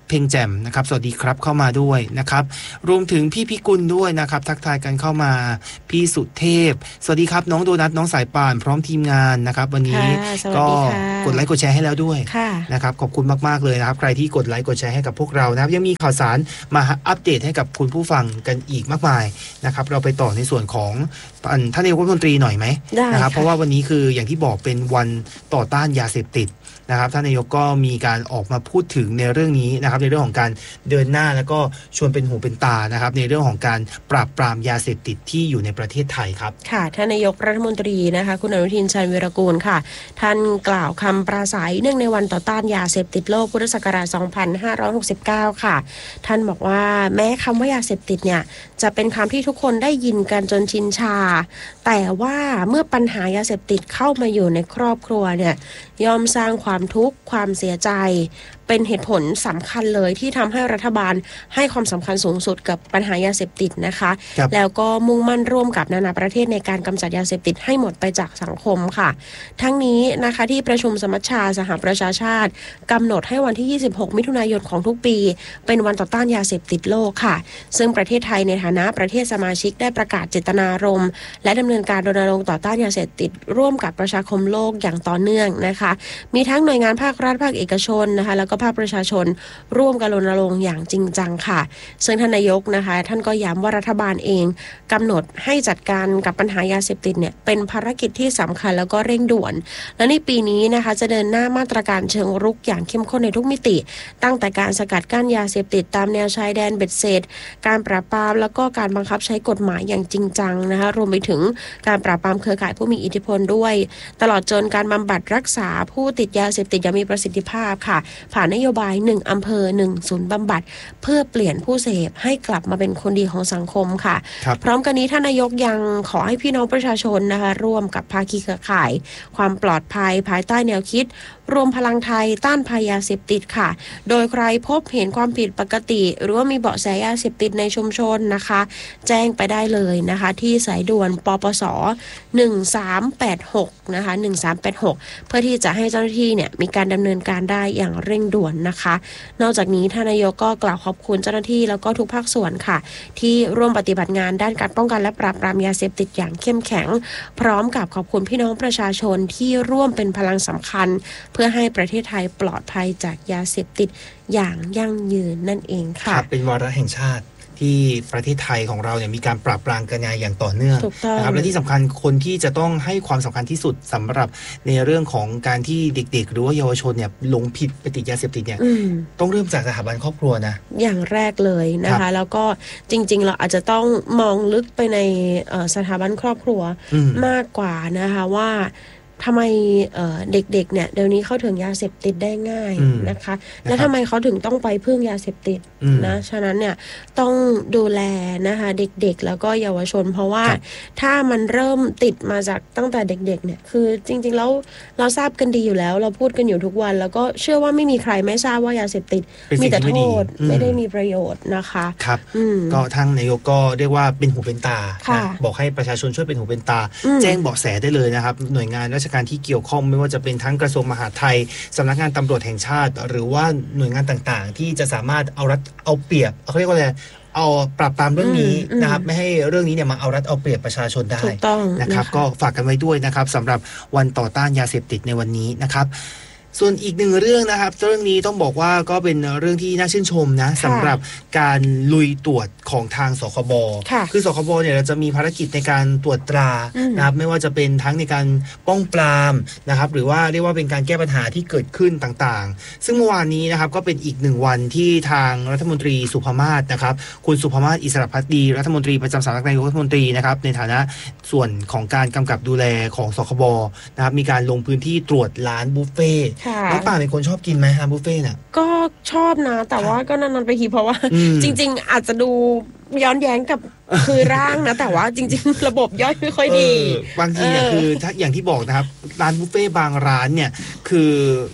เพ่งแจ่มนะครับสวัสดีครับเข้ามาด้วยนะครับรวมถึงพี่พิกุลด้วยนะครับทักทายกันเข้ามาพี่สุเทพสวัสดีครับน้องโดนัทน้องสายป่านพร้อมทีมงานนะครับวันนี้ก็กดไลค์กดแชร์ให้แล้วด้วยนะครับขอบคุณมากๆเลยนะครับใครที่กดไลค์กดแชร์ให้กับพวกเรานะครับยังมีข่าวสารมาอัปเดตให้กับคุณผู้ฟังกันอีกมากมายนะครับเราไปต่อในส่วนของท่านนายกรัฐมนตรีหน่อยไหมนะครับเพราะว่าวันนี้คืออย่างที่บอกเป็นวันต่อต้านยาเสพติดนะครับท่านนายกก็มีการออกมาพูดถึงในเรื่องนี้นะครับในเรื่องของการเดินหน้าแล้วก็ชวนเป็นหูเป็นตานะครับในเรื่องของการปราบปรามยาเสพติดที่อยู่ในประเทศไทยครับ
ค่ะท่านนายกรัฐมนตรีนะคะคุณอนุทินชาญวีรกูลค่ะท่านกล่าวคำปราศัยเนื่องในวันต่อต้านยาเสพติดโลกพุทธศักราชสองพันห้าร้อยหกสิบเก้าค่ะท่านบอกว่าแม้คำว่ายาเสพติดเนี่ยจะเป็นคำที่ทุกคนได้ยินกันจนชินชาแต่ว่าเมื่อปัญหายาเสพติดเข้ามาอยู่ในครอบครัวเนี่ยย่อมสร้างความทุกข์ความเสียใจเป็นเหตุผลสำคัญเลยที่ทำให้รัฐบาลให้ความสำคัญสูงสุดกับปัญหายาเสพติดนะคะแล้วก็มุ่งมั่นร่วมกับนานาประเทศในการกำจัดยาเสพติดให้หมดไปจากสังคมค่ะทั้งนี้นะคะที่ประชุมสมัชชาสหประชาชาติกำหนดให้วันที่ยี่สิบหกมิถุนายนของทุกปีเป็นวันต่อต้านยาเสพติดโลกค่ะซึ่งประเทศไทยในฐานะประเทศสมาชิกได้ประกาศเจตนารมณ์และดำเนินการรณรงค์ต่อต้านยาเสพติดร่วมกับประชาคมโลกอย่างต่อเนื่องนะคะมีทั้งหน่วยงานภาครัฐภาคเอกชนนะคะแล้วก็ภาคประชาชนร่วมกันรณรงค์อย่างจริงจังค่ะซึ่งท่านนายกนะคะท่านก็ย้ำว่ารัฐบาลเองกำหนดให้จัดการกับปัญหายาเสพติดเนี่ยเป็นภารกิจที่สำคัญแล้วก็เร่งด่วนและในปีนี้นะคะจะเดินหน้ามาตรการเชิงรุกอย่างเข้มข้นในทุกมิติตั้งแต่การสกัดกั้นยาเสพติดตามแนวชายแดนเบ็ดเสร็จการปราบปรามแล้วก็การบังคับใช้กฎหมายอย่างจริงจังนะคะรวมไปถึงการปราบปรามเครือข่ายผู้มีอิทธิพลด้วยตลอดจนการบำบัดรักษาผู้ติดยาเสพติดอย่างมีประสิทธิภาพค่ะผ่านนโยบายหนึ่งอำเภอหนึ่งศูนย์บำบัดเพื่อเปลี่ยนผู้เสพให้กลับมาเป็นคนดีของสังคมค่ะพร้อมกันนี้ท่านนายกยังขอให้พี่น้องประชาชนนะคะร่วมกับภาคีเครือข่ายความปลอดภัยภายใต้แนวคิดรวมพลังไทยต้านภัยยาเสพติดค่ะโดยใครพบเห็นความผิดปกติหรือว่ามีเบาะแสยาเสพติดในชุมชนนะคะแจ้งไปได้เลยนะคะที่สายด่วนปปสหนึ่งสามแปดหกนะคะหนึ่งสามแปดหกเพื่อที่จะให้เจ้าหน้าที่เนี่ยมีการดำเนินการได้อย่างเร่งด่วนนะคะนอกจากนี้ท่านนายกก็กล่าวขอบคุณเจ้าหน้าที่แล้วก็ทุกภาคส่วนค่ะที่ร่วมปฏิบัติงานด้านการป้องกันและปราบปรามยาเสพติดอย่างเข้มแข็งพร้อมกับขอบคุณพี่น้องประชาชนที่ร่วมเป็นพลังสำคัญเพื่อให้ประเทศไทยปลอดภัยจากยาเสพติดอย่างยั่งยืนนั่นเองค่ะ
เป็นวาระแห่งชาติที่ประเทศไทยของเราเนี่ยมีการปราบปรามกันอย่างต่อเนื่องนะครับและที่สำคัญคนที่จะต้องให้ความสำคัญที่สุดสำหรับในเรื่องของการที่เด็กๆหรือว่าเยาวชนเนี่ยหลงผิดไปติดยาเสพติดเนี่ยต้องเริ่มจากสถาบันครอบครัวนะ
อย่างแรกเลยนะคะแล้วก็จริงๆเราอาจจะต้องมองลึกไปในสถาบันครอบครัวมากกว่านะคะว่าทำไมเด็กๆเนี่ยเดี๋ยวนี้เข้าถึงยาเสพติดได้ง่ายนะคะและทำไมเขาถึงต้องไปพึ่งยาเสพติดนะฉะนั้นเนี่ยต้องดูแลนะคะเด็กๆแล้วก็เยาวชนเพราะว่าถ้ามันเริ่มติดมาจากตั้งแต่เด็กๆเนี่ยคือจริงๆแล้วเราทราบกันดีอยู่แล้วเราพูดกันอยู่ทุกวันแล้วก็เชื่อว่าไม่มีใครไม่ทราบว่ายาเสพติดมีแต่โทษไม่ได้มีประโยชน์นะคะ
ครับก็ทางนายกก็เรียกว่าเป็นหูเป็นตาบอกให้ประชาชนช่วยเป็นหูเป็นตาแจ้งเบาะแสได้เลยนะครับหน่วยงานราชการที่เกี่ยวข้องไม่ว่าจะเป็นทั้งกระทรวงมหาดไทยสำนักงานตำรวจแห่งชาติหรือว่าหน่วยงานต่างๆที่จะสามารถเอารัดเอาเปรียบเขาเรียกว่าอะไรเอาปราบปรามเรื่องนี้นะครับไม่ให้เรื่องนี้เนี่ยมาเอารัดเอาเปรียบประชาชนได้นะครับก็ฝากกันไว้ด้วยนะครับสำหรับวันต่อต้านยาเสพติดในวันนี้นะครับส่วนอีกหนึ่งเรื่องนะครับเรื่องนี้ต้องบอกว่าก็เป็นเรื่องที่น่าชื่นชมนะสำหรับการลุยตรวจของทางสคบคือสคบเนี่ยเราจะมีภารกิจในการตรวจตรานะครับไม่ว่าจะเป็นทั้งในการป้องปรามนะครับหรือว่าเรียกว่าเป็นการแก้ปัญหาที่เกิดขึ้นต่างๆซึ่งเมื่อวานนี้นะครับก็เป็นอีกหนึ่งวันที่ทางรัฐมนตรีสุภมาศนะครับคุณสุภมาศอิสระภักดีรัฐมนตรีประจำสำนักนายกรัฐมนตรีนะครับในฐานะส่วนของการกำกับดูแลของสคบนะครับมีการลงพื้นที่ตรวจร้านบุฟเฟ่น้องป่าเป็นคนชอบกินไหมฮะบุฟเฟ่น่ะ
ก็ชอบนะแต่ว่าก็นานๆไปทีเพราะว่าจริงๆอาจจะดูย้อนแย้งกับคือร่างนะแต่ว่าจริงๆระบบย่อยไม่ค่อยดี
บางทีเนี่ยคือถ้าอย่างที่บอกนะครับร้านบุฟเฟ่บางร้านเนี่ยคือ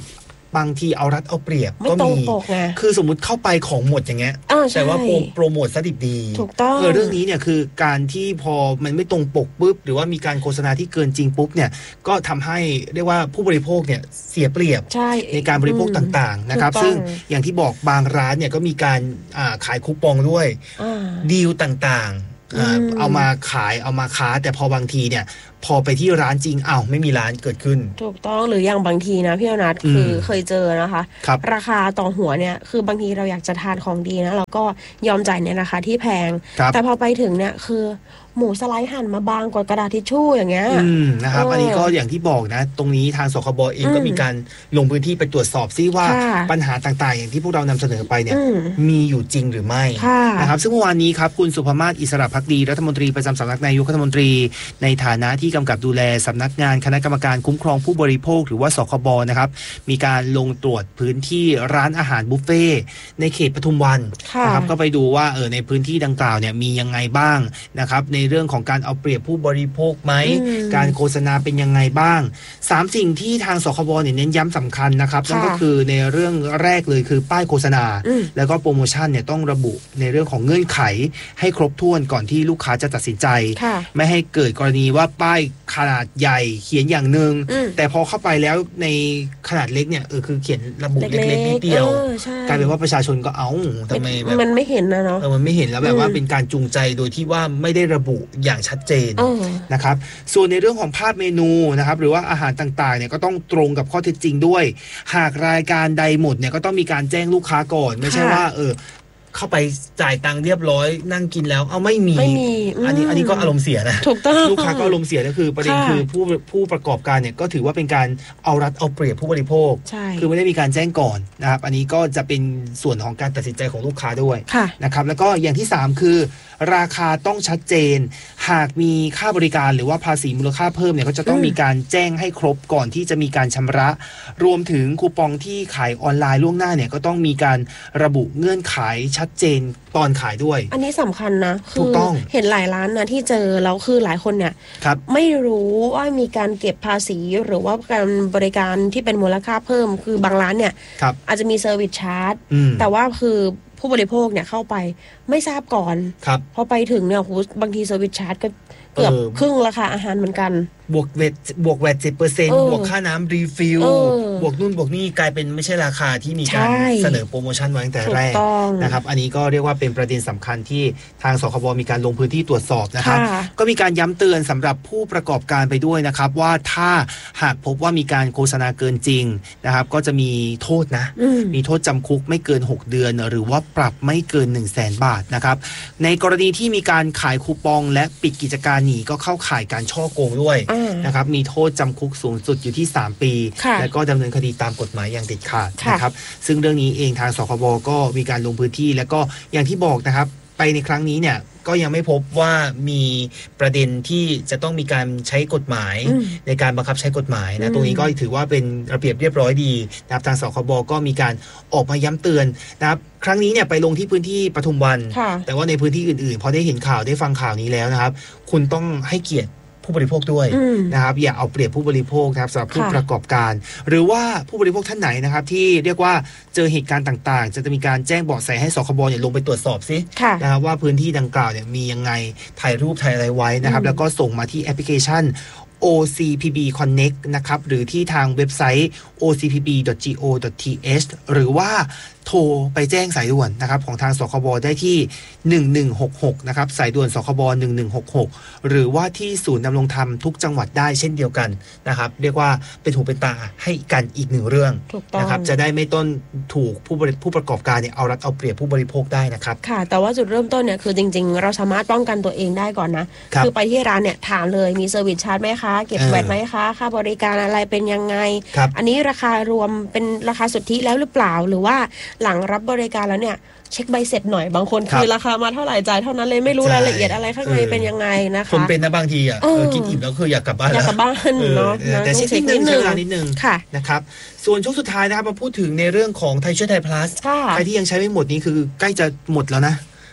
บางทีเอารัดเอาเปรียบก็มี
คือ
สมมุติเข้าไปของหมดอย่างเงี้ยแต่ว่าโปรโมทซะดิบดี
ถูกต้อง
เรื่องนี้เนี่ยคือการที่พอมันไม่ตรงปกปุ๊บหรือว่ามีการโฆษณาที่เกินจริงปุ๊บเนี่ยก็ทำให้เรียกว่าผู้บริโภคเนี่ยเสียเปรียบ
ใ,
ในการบริโภคต่างๆนะครับซึ่งอย่างที่บอกบางร้านเนี่ยก็มีการขายคูปองด้วยดีลต่างๆเอามาขายเอามาค้าแต่พอบางทีเนี่ยพอไปที่ร้านจริงอ้าวไม่มีร้านเกิดขึ้น
ถูกต้องหรืออย่างบางทีนะพี่อนัทคือเคยเจอนะคะรราคาต่อหัวเนี่ยคือบางทีเราอยากจะทานของดีนะเราก็ยอมจ่ายในราคาที่แพงแต่พอไปถึงเนี่ยคือหมูสไลด์หั่นมาบางกว่ากระดาษทิชชู่อย่างเงี้ย
นะครับอันนี้ก็อย่างที่บอกนะตรงนี้ทางสคบเองก็มีการลงพื้นที่ไปตรวจสอบซิว่าปัญหาต่างๆอย่างที่พวกเรานำเสนอไปเนี่ยมีอยู่จริงหรือไม่นะครับซึ่งเมื่อวานนี้ครับคุณสุภมาศอิสระภักดีรัฐมนตรีประจำสำนักนายกรัฐมนตรีในฐานะที่กำกับดูแลสำนักงานคณะกรรมการคุ้มครองผู้บริโภคหรือว่าสคบนะครับมีการลงตรวจพื้นที่ร้านอาหารบุฟเฟ่ในเขตปทุมวันนะครับก็ไปดูว่าเออในพื้นที่ดังกล่าวเนี่ยมียังไงบ้างนะครับในเรื่องของการเอาเปรียบผู้บริโภคไหมการโฆษณาเป็นยังไงบ้างสามสิ่งที่ทางสคบเนี่ยเน้นย้ำสำคัญนะครับนั่นก็คือในเรื่องแรกเลยคือป้ายโฆษณาแล้วก็โปรโมชั่นเนี่ยต้องระบุในเรื่องของเงื่อนไขให้ครบถ้วนก่อนที่ลูกค้าจะตัดสินใจไม่ให้เกิดกรณีว่าป้ายขนาดใหญ่เขียนอย่างนึงแต่พอเข้าไปแล้วในขนาดเล็กเนี่ยเออคือเขียนระบุเล็กๆนิดเดียวกลายเป็นว่าประชาชนก็เอ้าทำไมแบบ
มันไม่เห็นนะเนาะ
เออมันไม่เห็นแล้วแบบว่าเป็นการจูงใจโดยที่ว่าไม่ได้ระบุอย่างชัดเจนนะครับส่วนในเรื่องของภาพเมนูนะครับหรือว่าอาหารต่างๆเนี่ยก็ต้องตรงกับข้อเท็จจริงด้วยหากรายการใดหมดเนี่ยก็ต้องมีการแจ้งลูกค้าก่อนไม่ใช่ว่าเออเข้าไปจ่ายตังค์เรียบร้อยนั่งกินแล้วเอาไม่มีอันนี้อันนี้ก็อารมณ์เสียนะ
ถูกต้อง
ลูกค้าก็อารมณ์เสียก็คือประเด็นคือผู้ผู้ประกอบการเนี่ยก็ถือว่าเป็นการเอารัดเอาเปรียบผู้บริโภคคือไม่ได้มีการแจ้งก่อนนะครับอันนี้ก็จะเป็นส่วนของการตัดสินใจของลูกค้าด้วยนะครับแล้วก็อย่างที่สามคือราคาต้องชัดเจนหากมีค่าบริการหรือว่าภาษีมูลค่าเพิ่มเนี่ยก็จะต้องมีการแจ้งให้ครบก่อนที่จะมีการชำระรวมถึงคูปองที่ขายออนไลน์ล่วงหน้าเนี่ยก็ต้องมีการระบุเงื่อนไขชัดเจนตอนขายด้วย
อันนี้สำคัญนะคือเห็นหลายร้านนะที่เจอแล้วคือหลายคนเนี่ยไม่รู้ว่ามีการเก็บภาษีหรือว่าการบริการที่เป็นมูลค่าเพิ่มคือบางร้านเนี่ยอาจจะมีเซอร์วิสชาร์จแต่ว่าคือผู้บริโภคเนี่ยเข้าไปไม่ทราบก่อนพอไปถึงเนี่ยบางทีเซอร์วิสชาร์จก็เกือบครึ่งราคาอาหารเหมือนกัน
บวกเวทบวกแวด สิบเปอร์เซ็นต์ บวกค่าน้ำรีฟิลบวกนู่นบวกนี่กลายเป็นไม่ใช่ราคาที่มีการเสนอโปรโมชั่นไว้ตั้งแต่แรกนะครับอันนี้ก็เรียกว่าเป็นประเด็นสำคัญที่ทางสคบมีการลงพื้นที่ตรวจสอบนะครับก็มีการย้ำเตือนสำหรับผู้ประกอบการไปด้วยนะครับว่าถ้าหากพบว่ามีการโฆษณาเกินจริงนะครับก็จะมีโทษนะมีโทษจำคุกไม่เกินหกเดือนหรือว่าปรับไม่เกิน หนึ่งแสน บาทนะครับในกรณีที่มีการขายคูปองและปิดกิจการหนีก็เข้าข่ายการฉ้อโกงด้วยนะครับมีโทษจำคุกสูงสุดอยู่ที่สามปีและก็ดำเนินคดีตามกฎหมายอย่างเด็ดขาดนะครับซึ่งเรื่องนี้เองทางสคบก็มีการลงพื้นที่และก็อย่างที่บอกนะครับไปในครั้งนี้เนี่ยก็ยังไม่พบว่ามีประเด็นที่จะต้องมีการใช้กฎหมายในการบังคับใช้กฎหมายนะตรงนี้ก็ถือว่าเป็นระเบียบเรียบร้อยดีนะครับทางสคบก็มีการออกมาย้ำเตือนนะครับครั้งนี้เนี่ยไปลงที่พื้นที่ปทุมวันแต่ว่าในพื้นที่อื่นๆพอได้เห็นข่าวได้ฟังข่าวนี้แล้วนะครับคุณต้องให้เกียรติผู้บริโภคด้วยนะครับอย่าเอาเปรียบผู้บริโภคนะครับสำหรับผู้ประกอบการหรือว่าผู้บริโภคท่านไหนนะครับที่เรียกว่าเจอเหตุการณ์ต่างๆจะมีการแจ้งเบาะแสให้สคบเนี่ยลงไปตรวจสอบซินะครับว่าพื้นที่ดังกล่าวเนี่ยมียังไงถ่ายรูปถ่ายอะไรไว้นะครับแล้วก็ส่งมาที่แอปพลิเคชัน โอ ซี พี บี Connect นะครับหรือที่ทางเว็บไซต์ โอ ซี พี บี ดอท จี โอ ดอท ที เอช หรือว่าโทรไปแจ้งสายด่วนนะครับของทางสคบได้ที่หนึ่งหนึ่งหกหกนะครับสายด่วนสคบหนึ่งหนึ่งหกหกหรือว่าที่ศูนย์ดำรงธรรมทุกจังหวัดได้เช่นเดียวกันนะครับเรียกว่าเป็นหูเป็นตาให้กันอีกหนึ่งเรื่องนะครับจะได้ไม่ต้นถูกผู้ผู้ประกอบการเนี่ยเอารัดเอาเปรียบผู้บริโภคได้นะครับ
ค่ะแต่ว่าจุดเริ่มต้นเนี่ยคือจริงๆเราสามารถป้องกันตัวเองได้ก่อนนะ ค, คือไปที่ร้านเนี่ยถามเลยมีเซอร์วิสชาร์จไหมคะเก็บแวตไหมคะค่าบริการอะไรเป็นยังไงอันนี้ราคารวมเป็นราคาสุทธิแล้วหรือเปล่าหรือว่าหลังรับบริการแล้วเนี่ยเช็คใบเสร็จหน่อยบางคนคือราคามาเท่าไหร่จ่ายเท่านั้นเลยไม่รู้รายละเอียดอะไรข้างในเป็นยังไงนะคะ
ผมเป็นนะบางทีอ่ะกินอิ่มแล้วคืออยากกลับบ้าน
อยากกลับบ้านเนาะ
แต่เช็คนิดนึงเวลานิดนึงนะครับส่วนช่วงสุดท้ายนะครับมาพูดถึงในเรื่องของไทยช่วยไทย plus ใครที่ยังใช้ไม่หมดนี้คือใกล้จะหมดแล้วนะ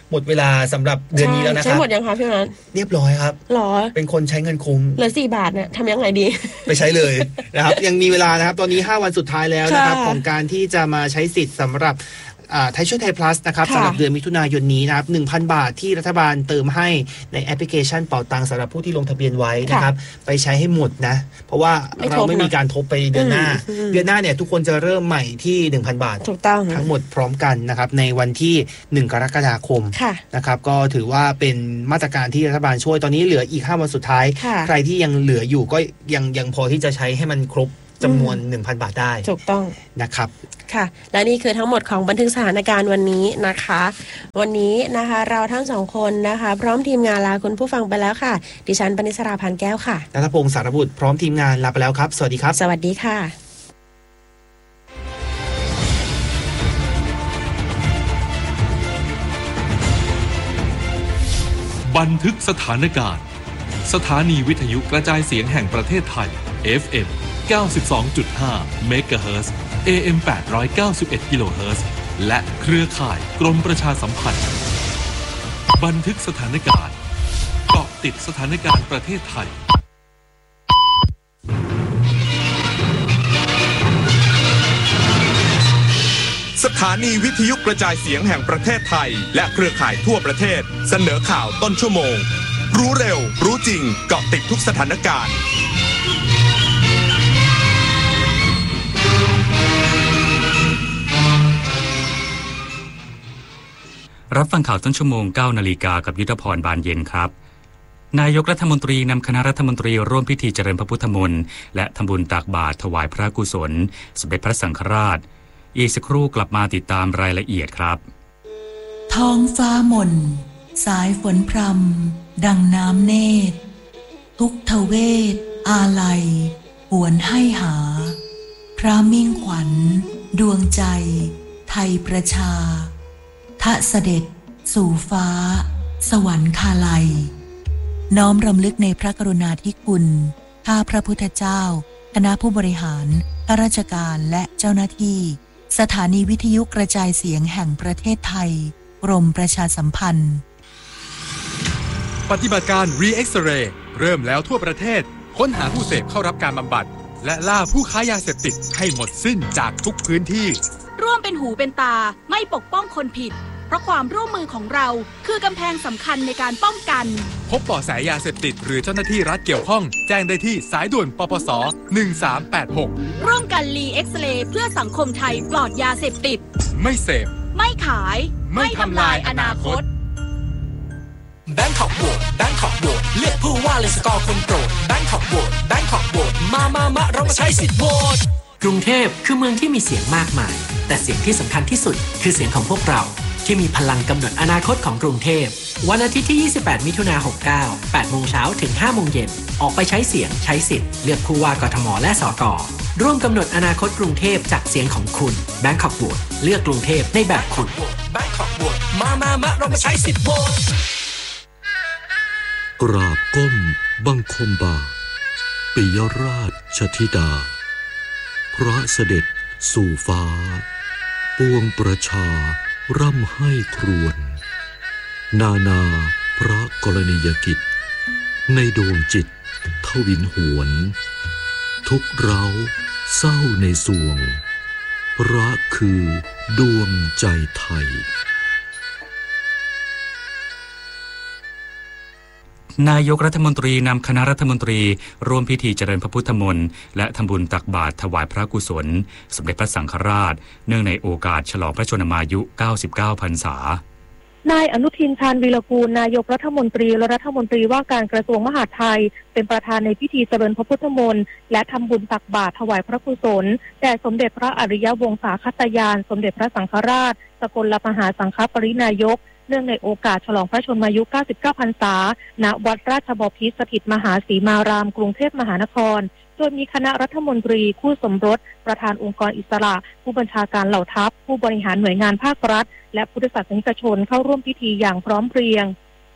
หมดเวลาสำหรับเดือนนี้แล้วนะครับ
ใช้หมดยังคะพี่นัท
เรียบร้อยครับ
หรอ
เป็นคนใช้เงินคุ้ม
เหลือสี่บาทเนี่ยทำยังไงดี
ไปใช้เลยนะครับยังมีเวลานะครับตอนนี้ห้าวันสุดท้ายแล้วนะครับของการที่จะมาใช้สิทธิ์สำหรับไทยช่วยไทย plus นะครับสำหรับเดือนมิถุนายนนี้นะครับ หนึ่งพัน บาทที่รัฐบาลเติมให้ในแอปพลิเคชันเป๋าตังสำหรับผู้ที่ลงทะเบียนไว้นะครับไปใช้ให้หมดนะเพราะว่าเราไม่มีการทบไปเดือนหน้าเดือนหน้าเนี่ยทุกคนจะเริ่มใหม่ที่ หนึ่งพัน บาท
ถูกต้อง
ทั้งหมดพร้อมกันนะครับในวันที่หนึ่งกรกฎาคมนะครับก็ถือว่าเป็นมาตรการที่รัฐบาลช่วยตอนนี้เหลืออีกห้าวันสุดท้ายใครที่ยังเหลืออยู่ก็ยังยังพอที่จะใช้ให้มันครบจำนวน หนึ่งพัน บาทได้
ถูกต้อง
นะครับ
ค่ะและนี่คือทั้งหมดของบันทึกสถานการณ์วันนี้นะคะวันนี้นะคะเราทั้งสองคนนะคะพร้อมทีมงานลาคุณผู้ฟังไปแล้วค่ะดิฉันปณิสราพันแก้วค่ะ
ณัฐพงศ์สารบุตรพร้อมทีมงานลาไปแล้วครับสวัสดีครับ
สวัสดีค่ะ
บันทึกสถานการณ์สถานีวิทยุกระจายเสียงแห่งประเทศไทย เอฟ เอ็ม เก้าสิบสองจุดห้า เมกะเฮิรตซ์ เอ เอ็ม แปดร้อยเก้าสิบเอ็ด กิโลเฮิรตซ์และเครือข่ายกรมประชาสัมพันธ์บันทึกสถานการณ์เกาะติดสถานการณ์ประเทศไทย
สถานีวิทยุกระจายเสียงแห่งประเทศไทยและเครือข่ายทั่วประเทศเสนอข่าวต้นชั่วโมงรู้เร็วรู้จริงเกาะติดทุกสถานการณ์
รับฟังข่าวต้นชั่วโมง เก้า นาฬิกากับยุทธพรบานเย็นครับนายกรัฐมนตรีนำคณะรัฐมนตรีร่วมพิธีเจริญพระพุทธมนต์และทำบุญตักบาตรถวายพระกุศลสมเด็จพระสังฆราชอีกสักครู่กลับมาติดตามรายละเอียดครับ
ท้องฟ้าหม่นสายฝนพรำดังน้ำเนตรทุกทเวทอาลัยหวนให้หาพระมิ่งขวัญดวงใจไทยประชาทะเสด็จสู่ฟ้าสวรรคาลัยน้อมรำลึกในพระกรุณาธิคุณข้าพระพุทธเจ้าคณะผู้บริหารข้าราชการและเจ้าหน้าที่สถานีวิทยุกระจายเสียงแห่งประเทศไทยกรมประชาสัมพันธ์
ปฏิบัติการ Re-X-Ray เริ่มแล้วทั่วประเทศค้นหาผู้เสพเข้ารับการบำบัดและล่าผู้ค้ายาเสพติดให้หมดสิ้นจากทุกพื้นที่
ร่วมเป็นหูเป็นตาไม่ปกป้องคนผิดเพราะความร่วมมือของเราคือกำแพงสำคัญในการป้องกัน
พบเบาะแสยาเสพติดหรือเจ้าหน้าที่รัฐเกี่ยวข้องแจ้งได้ที่สายด่วนปปสหนึ่งสามแปดหก
ร่วมกันรีเอ็กซเรย์เพื่อสังคมไทยปลอดยาเสพติด
ไม่เสพ
ไม่ขายไม่ทำลายอนาคต
แบงคอกโหวตแบงคอกโหวตเลือกผู้ว่าเลยสกอร์คนโปรดแบงคอกโหวตแบงคอกโหวตมามามาเรามาใช้สิทธิ์โหวต
กรุงเทพคือเมืองที่มีเสียงมากมายแต่เสียงที่สำคัญที่สุดคือเสียงของพวกเราที่มีพลังกำหนดอนาคตของกรุงเทพวันอาทิตย์ที่ยี่สิบแปดมิถุนายนหกเก้า แปดโมงเช้าถึงห้าโมงเย็นออกไปใช้เสียงใช้สิทธิ์เลือกผู้ว่ากทมและสกร่วมกำหนดอนาคตกรุงเทพจากเสียงของคุณแบงคอกโหวตเลือกกรุงเทพในแบบคุณ
แบงคอกโหวตมามามาเรามาใช้สิทธิ์โหวต
กราบก้มบังคมบาทปิยราชธิดาพระเสด็จสู่ฟ้าปวงประชาร่ำให้ครวญนานาพระกรณียกิจในดวงจิตทวินหวนทุกเราเศร้าในสวงรักคือดวงใจไทย
นายกรัฐมนตรีนำคณะรัฐมนตรีร่วมพิธีเจริญพระพุทธมนต์และทำบุญตักบาตรถวายพระกุศลสมเด็จพระสังฆราชเนื่องในโอกาสฉลองพระชนมายุเก้าสิบเก้าพรรษาน
ายอนุทินชาญวีรกูลนายกรัฐมนตรีและรัฐมนตรีว่าการกระทรวงมหาดไทยเป็นประธานในพิธีเจริญพระพุทธมนต์และทำบุญตักบาตรถวายพระกุศลแด่สมเด็จพระอริยวงศาคตยานสมเด็จพระสังฆราชสกลมหาสังฆปรินายกเนื่องในโอกาสฉลองพระชนมายุเก้าสิบเก้าพรรษาณวัดราชบพิตรสถิตมหาสีมารามกรุงเทพมหานครโดยมีคณะรัฐมนตรีคู่สมรสประธานองค์กรอิสระผู้บัญชาการเหล่าทัพผู้บริหารหน่วยงานภาครัฐและพุทธศาสนิกชนเข้าร่วมพิธีอย่างพร้อมเพรียง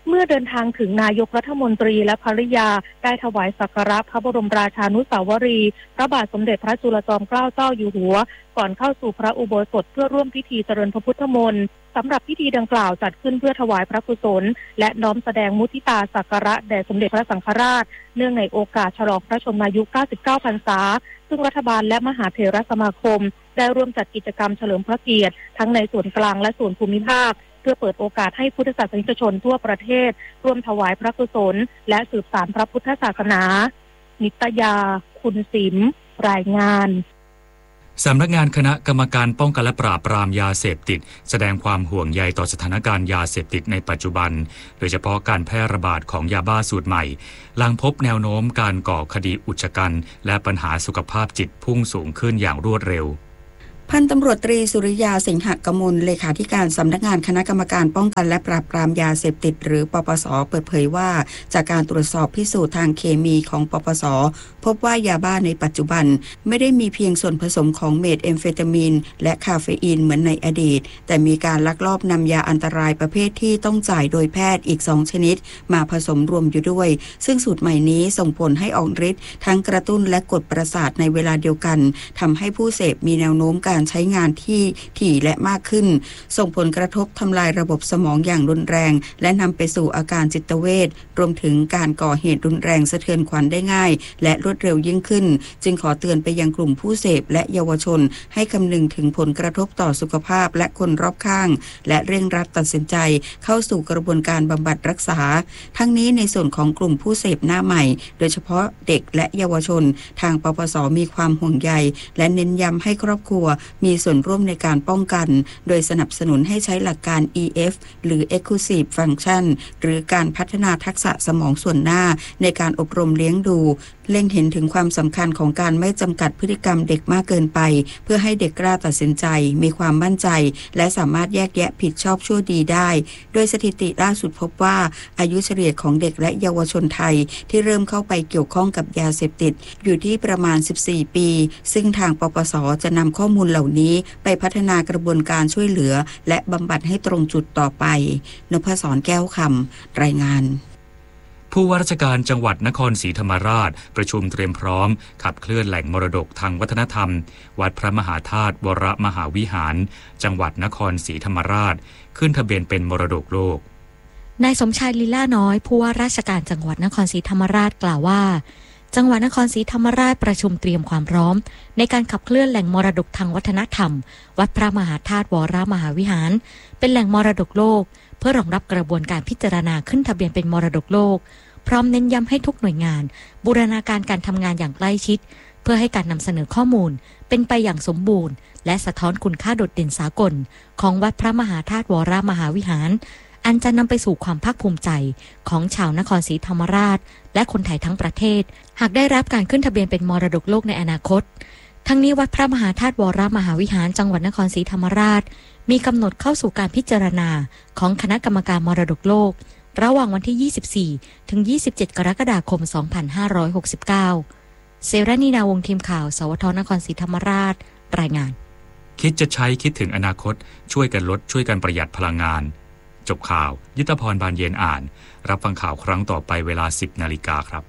เมื่อเดินทางถึงนายกรัฐมนตรีและภริยาได้ถวายสักการะพระบรมราชานุสาวรีย์พระบาทสมเด็จพระจุลจอมเกล้าเจ้าอยู่หัวก่อนเข้าสู่พระอุโบสถเพื่อร่วมพิธีเจริญพระพุทธมนต์สำหรับพิธีดังกล่าวจัดขึ้นเพื่อถวายพระกุศลและน้อมแสดงมุทิตาสักการะแด่สมเด็จพระสังฆราชเนื่องในโอกาสฉลองพระชนมายุ เก้าสิบเก้า พรรษาซึ่งรัฐบาลและมหาเถรสมาคมได้ร่วมจัดกิจกรรมเฉลิมพระเกียรติทั้งในส่วนกลางและส่วนภูมิภาคเพื่อเปิดโอกาสให้พุทธศาสนิกชนทั่วประเทศร่วมถวายพระกุศลและสืบสานพระพุทธศาสนานิตยาคุณศิมรายงาน
สำนักงานคณะกรรมการป้องกันและปราบปรามยาเสพติดแสดงความห่วงใยต่อสถานการณ์ยาเสพติดในปัจจุบันโดยเฉพาะการแพร่ระบาดของยาบ้าสูตรใหม่หลังพบแนวโน้มการก่อคดีอุกชะกันและปัญหาสุขภาพจิตพุ่งสูงขึ้นอย่างรวดเร็ว
พันตำรวจตรีสุริยาสิงหกมลเลขาธิการสำนักงานคณะกรรมการป้องกันและปราบปรามยาเสพติดหรือปปส.เปิดเผยว่าจากการตรวจสอบพิสูจน์ทางเคมีของปปส.พบว่ายาบ้าในปัจจุบันไม่ได้มีเพียงส่วนผสมของเมทแอมเฟตามีนและคาเฟอีนเหมือนในอดีตแต่มีการลักลอบนำยาอันตรายประเภทที่ต้องจ่ายโดยแพทย์อีกสองชนิดมาผสมรวมอยู่ด้วยซึ่งสูตรใหม่นี้ส่งผลให้ออกฤทธิ์ทั้งกระตุ้นและกดประสาทในเวลาเดียวกันทำให้ผู้เสพมีแนวโน้มการใช้งานที่ถี่และมากขึ้นส่งผลกระทบทำลายระบบสมองอย่างรุนแรงและนำไปสู่อาการจิตเวชรวมถึงการก่อเหตุรุนแรงสะเทือนขวัญได้ง่ายและรวดเร็วยิ่งขึ้นจึงขอเตือนไปยังกลุ่มผู้เสพและเยาวชนให้คำนึงถึงผลกระทบต่อสุขภาพและคนรอบข้างและเร่งรัดตัดสินใจเข้าสู่กระบวนการบำบัดรักษาทั้งนี้ในส่วนของกลุ่มผู้เสพหน้าใหม่โดยเฉพาะเด็กและเยาวชนทางปปส.มีความห่วงใยและเน้นย้ำให้ครอบครัวมีส่วนร่วมในการป้องกันโดยสนับสนุนให้ใช้หลักการ อี เอฟ หรือ Exclusive Function หรือการพัฒนาทักษะสมองส่วนหน้าในการอบรมเลี้ยงดูเล็งเห็นถึงความสำคัญของการไม่จำกัดพฤติกรรมเด็กมากเกินไปเพื่อให้เด็กกล้าตัดสินใจมีความมั่นใจและสามารถแยกแยะผิดชอบชั่วดีได้โดยสถิติล่าสุดพบว่าอายุเฉลี่ยของเด็กและเยาวชนไทยที่เริ่มเข้าไปเกี่ยวข้องกับยาเสพติดอยู่ที่ประมาณสิบสี่ปีซึ่งทางปปส.จะนำข้อมูลเหล่านี้ไปพัฒนากระบวนการช่วยเหลือและบำบัดให้ตรงจุดต่อไปนพศรแก้วคำรายงาน
ผู้ว่าราชการจังหวัดนครศรีธรรมราชประชุมเตรียมพร้อมขับเคลื่อนแหล่งมรดกทางวัฒนธรรมวัดพระมหาธาตุวรมหาวิหารจังหวัดนครศรีธรรมราชขึ้นทะเบียนเป็นมรดกโลก
นายสมชายลีลาน้อยผู้ว่าราชการจังหวัดนครศรีธรรมราชกล่าวว่าจังหวัดนครศรีธรรมราชประชุมเตรียมความพร้อมในการขับเคลื่อนแหล่งมรดกทางวัฒนธรรมวัดพระมหาธาตุวรมหาวิหารเป็นแหล่งมรดกโลกเพื่อรองรับกระบวนการพิจารณาขึ้นทะเบียนเป็นมรดกโลกพร้อมเน้นย้ำให้ทุกหน่วยงานบูรณาการการทำงานอย่างใกล้ชิดเพื่อให้การนำเสนอข้อมูลเป็นไปอย่างสมบูรณ์และสะท้อนคุณค่าโดดเด่นสากลของวัดพระมหาธาตุวรมหาวิหารอันจะนำไปสู่ความภาคภูมิใจของชาวนครศรีธรรมราชและคนไทยทั้งประเทศหากได้รับการขึ้นทะเบียนเป็นมรดกโลกในอนาคตทั้งนี้วัดพระมหาธาตุวรมหาวิหารจังหวัดนครศรีธรรมราชมีกำหนดเข้าสู่การพิจารณาของคณะกรรมการมรดกโลกระหว่างวันที่ยี่สิบสี่ถึงยี่สิบเจ็ดกรกฎาคมสองพันห้าร้อยหกสิบเก้าเสรานีนาวงศ์ทีมข่าวสวทนครศรีธรรมราชรายงาน
คิดจะใช้คิดถึงอนาคตช่วยกันลดช่วยกันประหยัดพลังงานจบข่าวยุทธพรบานเย็นอ่านรับฟังข่าวครั้งต่อไปเวลา สิบนาฬิกาครับ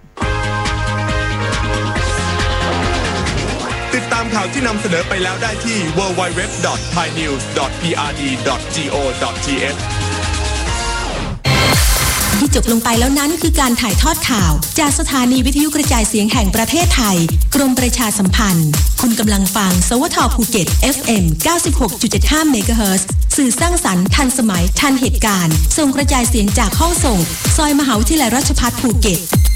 ติดตามข่าวที่นำเสนอไปแล้วได้ที่ ดับเบิลยู ดับเบิลยู ดับเบิลยู ดอท ไทยนิวส์ ดอท พี อาร์ ดี ดอท จี โอ ดอท ที เอช
ที่จบลงไปแล้วนั้นคือการถ่ายทอดข่าวจากสถานีวิทยุกระจายเสียงแห่งประเทศไทยกรมประชาสัมพันธ์คุณกำลังฟังสวทภูเก็ต เอฟ เอ็ม เก้าสิบหกจุดเจ็ดห้า เมกะเฮิรตซ์สื่อสร้างสรรค์ทันสมัยทันเหตุการณ์ส่งกระจายเสียงจากห้องส่งซอยมหาวิทยาลัยราชภัฏภูเก็ต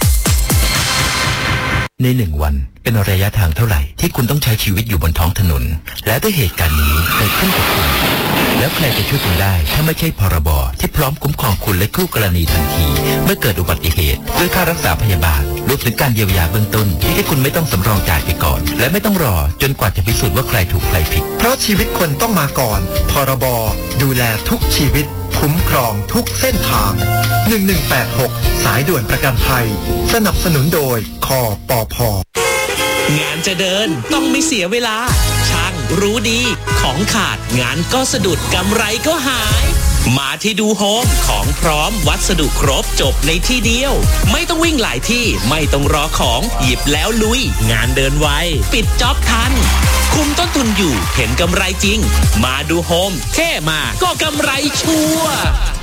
ในหนึ่งวันเป็นระยะทางเท่าไหร่ที่คุณต้องใช้ชีวิตอยู่บนท้องถนนและถ้าเหตุการณ์นี้เกิดขึ้นกับคุณแล้วใครจะช่วยคุณได้ถ้าไม่ใช่พรบที่พร้อมคุ้มครองคุณและคู่กรณีทันทีเมื่อเกิดอุบัติเหตุด้วยค่ารักษาพยาบาลรวมถึงการเยียวยาเบื้องต้นที่ให้คุณไม่ต้องสำรองจ่ายไปก่อนและไม่ต้องรอจนกว่าจะพิสูจน์ว่าใครถูกใครผิด
เพราะชีวิตคนต้องมาก่อนพรบดูแลทุกชีวิตคุ้มครองทุกเส้นทางหนึ่งหนึ่งแปดหกสายด่วนประกันภัยสนับสนุนโดยคปภ.
งานจะเดินต้องไม่เสียเวลาช่างรู้ดีของขาดงานก็สะดุดกำไรก็หายมาที่ดูโฮมของพร้อมวัสดุครบจบในที่เดียวไม่ต้องวิ่งหลายที่ไม่ต้องรอของหยิบแล้วลุยงานเดินไวปิดจ็อบทันคุมต้นทุนอยู่เห็นกำไรจริงมาดูโฮมแค่มาก็กำไรชัวร์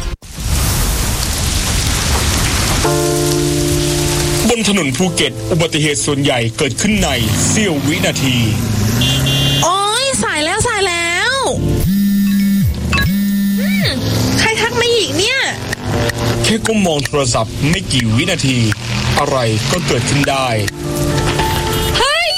บนถนนภูเก็ตอุบัติเหตุส่วนใหญ่เกิดขึ้นในเสี้ยววินาที
โอ๊ยสายแล้วสายแล้วใครทักมาอีกเนี่ย
แค่ก้มมองโทรศัพท์ไม่กี่วินาทีอะไรก็เกิดขึ้นได้
เฮ้ย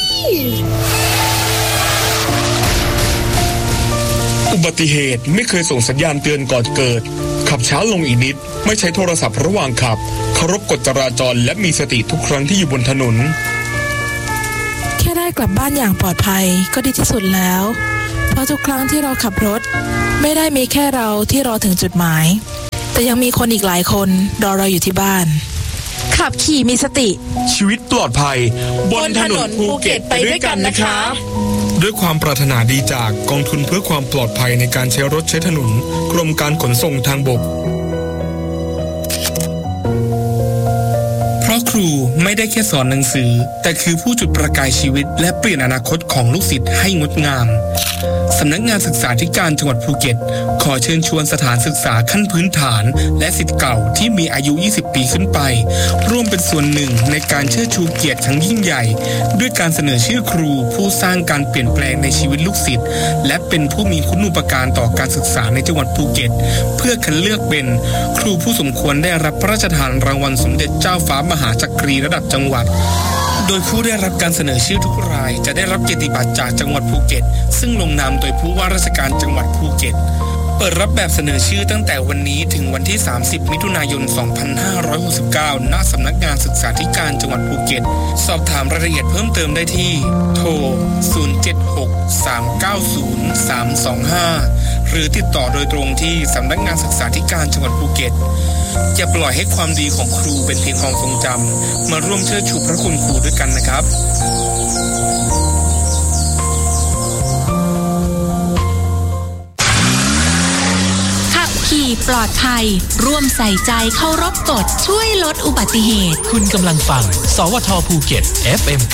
อุบัติเหตุไม่เคยส่งสัญญาณเตือนก่อนเกิดขับช้าลงอีกนิดไม่ใช้โทรศัพท์ระหว่างขับเคารพกฎจราจรและมีสติทุกครั้งที่อยู่บนถนน
แค่ได้กลับบ้านอย่างปลอดภัยก็ดีที่สุดแล้วเพราะทุกครั้งที่เราขับรถไม่ได้มีแค่เราที่รอถึงจุดหมายแต่ยังมีคนอีกหลายคนรอเราอยู่ที่บ้านขับขี่มีสติ
ชีวิตปลอดภัยบนถนนภูเก็ตไปด้วยกันนะครับด้วยความปรารถนาดีจากกองทุนเพื่อความปลอดภัยในการใช้รถใช้ถนนกรมการขนส่งทางบกเพราะครูไม่ได้แค่สอนหนังสือแต่คือผู้จุดประกายชีวิตและเปลี่ยนอนาคตของลูกศิษย์ให้งดงามสำนักงานศึกษาธิการจังหวัดภูเก็ตขอเชิญชวนสถานศึกษาขั้นพื้นฐานและศิษย์เก่าที่มีอายุยี่สิบปีขึ้นไปร่วมเป็นส่วนหนึ่งในการเชิดชูเกียรติครั้งยิ่งใหญ่ด้วยการเสนอชื่อครูผู้สร้างการเปลี่ยนแปลงในชีวิตลูกศิษย์และเป็นผู้มีคุณูปการต่อการศึกษาในจังหวัดภูเก็ตเพื่อคัดเลือกเป็นครูผู้สมควรได้รับพระราชทานรางวัลสมเด็จเจ้าฟ้ามหาจักรีระดับจังหวัดโดยผู้ได้รับการเสนอชื่อทุกรายจะได้รับเกียรติบัตรจากจังหวัดภูเก็ตซึ่งลงนามโดยผู้ว่าราชการจังหวัดภูเก็ตเปิดรับแบบเสนอชื่อตั้งแต่วันนี้ถึงวันที่สามสิบมิถุนายนสองพันห้าร้อยหกสิบเก้าณสำนักงานศึกษาธิการจังหวัดภูเก็ตสอบถามรายละเอียดเพิ่มเติมได้ที่โทรศูนย์ เจ็ด หก สาม เก้า ศูนย์ สาม สอง ห้าหรือติดต่อโดยตรงที่สำนักงานศึกษาธิการจังหวัดภูเก็ตอย่าปล่อยให้ความดีของครูเป็นเพียงความทรงจำมาร่วมเชิดชูพระคุณครูด้วยกันนะครับ
ขับขี่ปลอดภัยร่วมใส่ใจเคารพกฎช่วยลดอุบัติเหตุ
คุณกำลังฟังสวทภูเก็ต เอฟ เอ็ม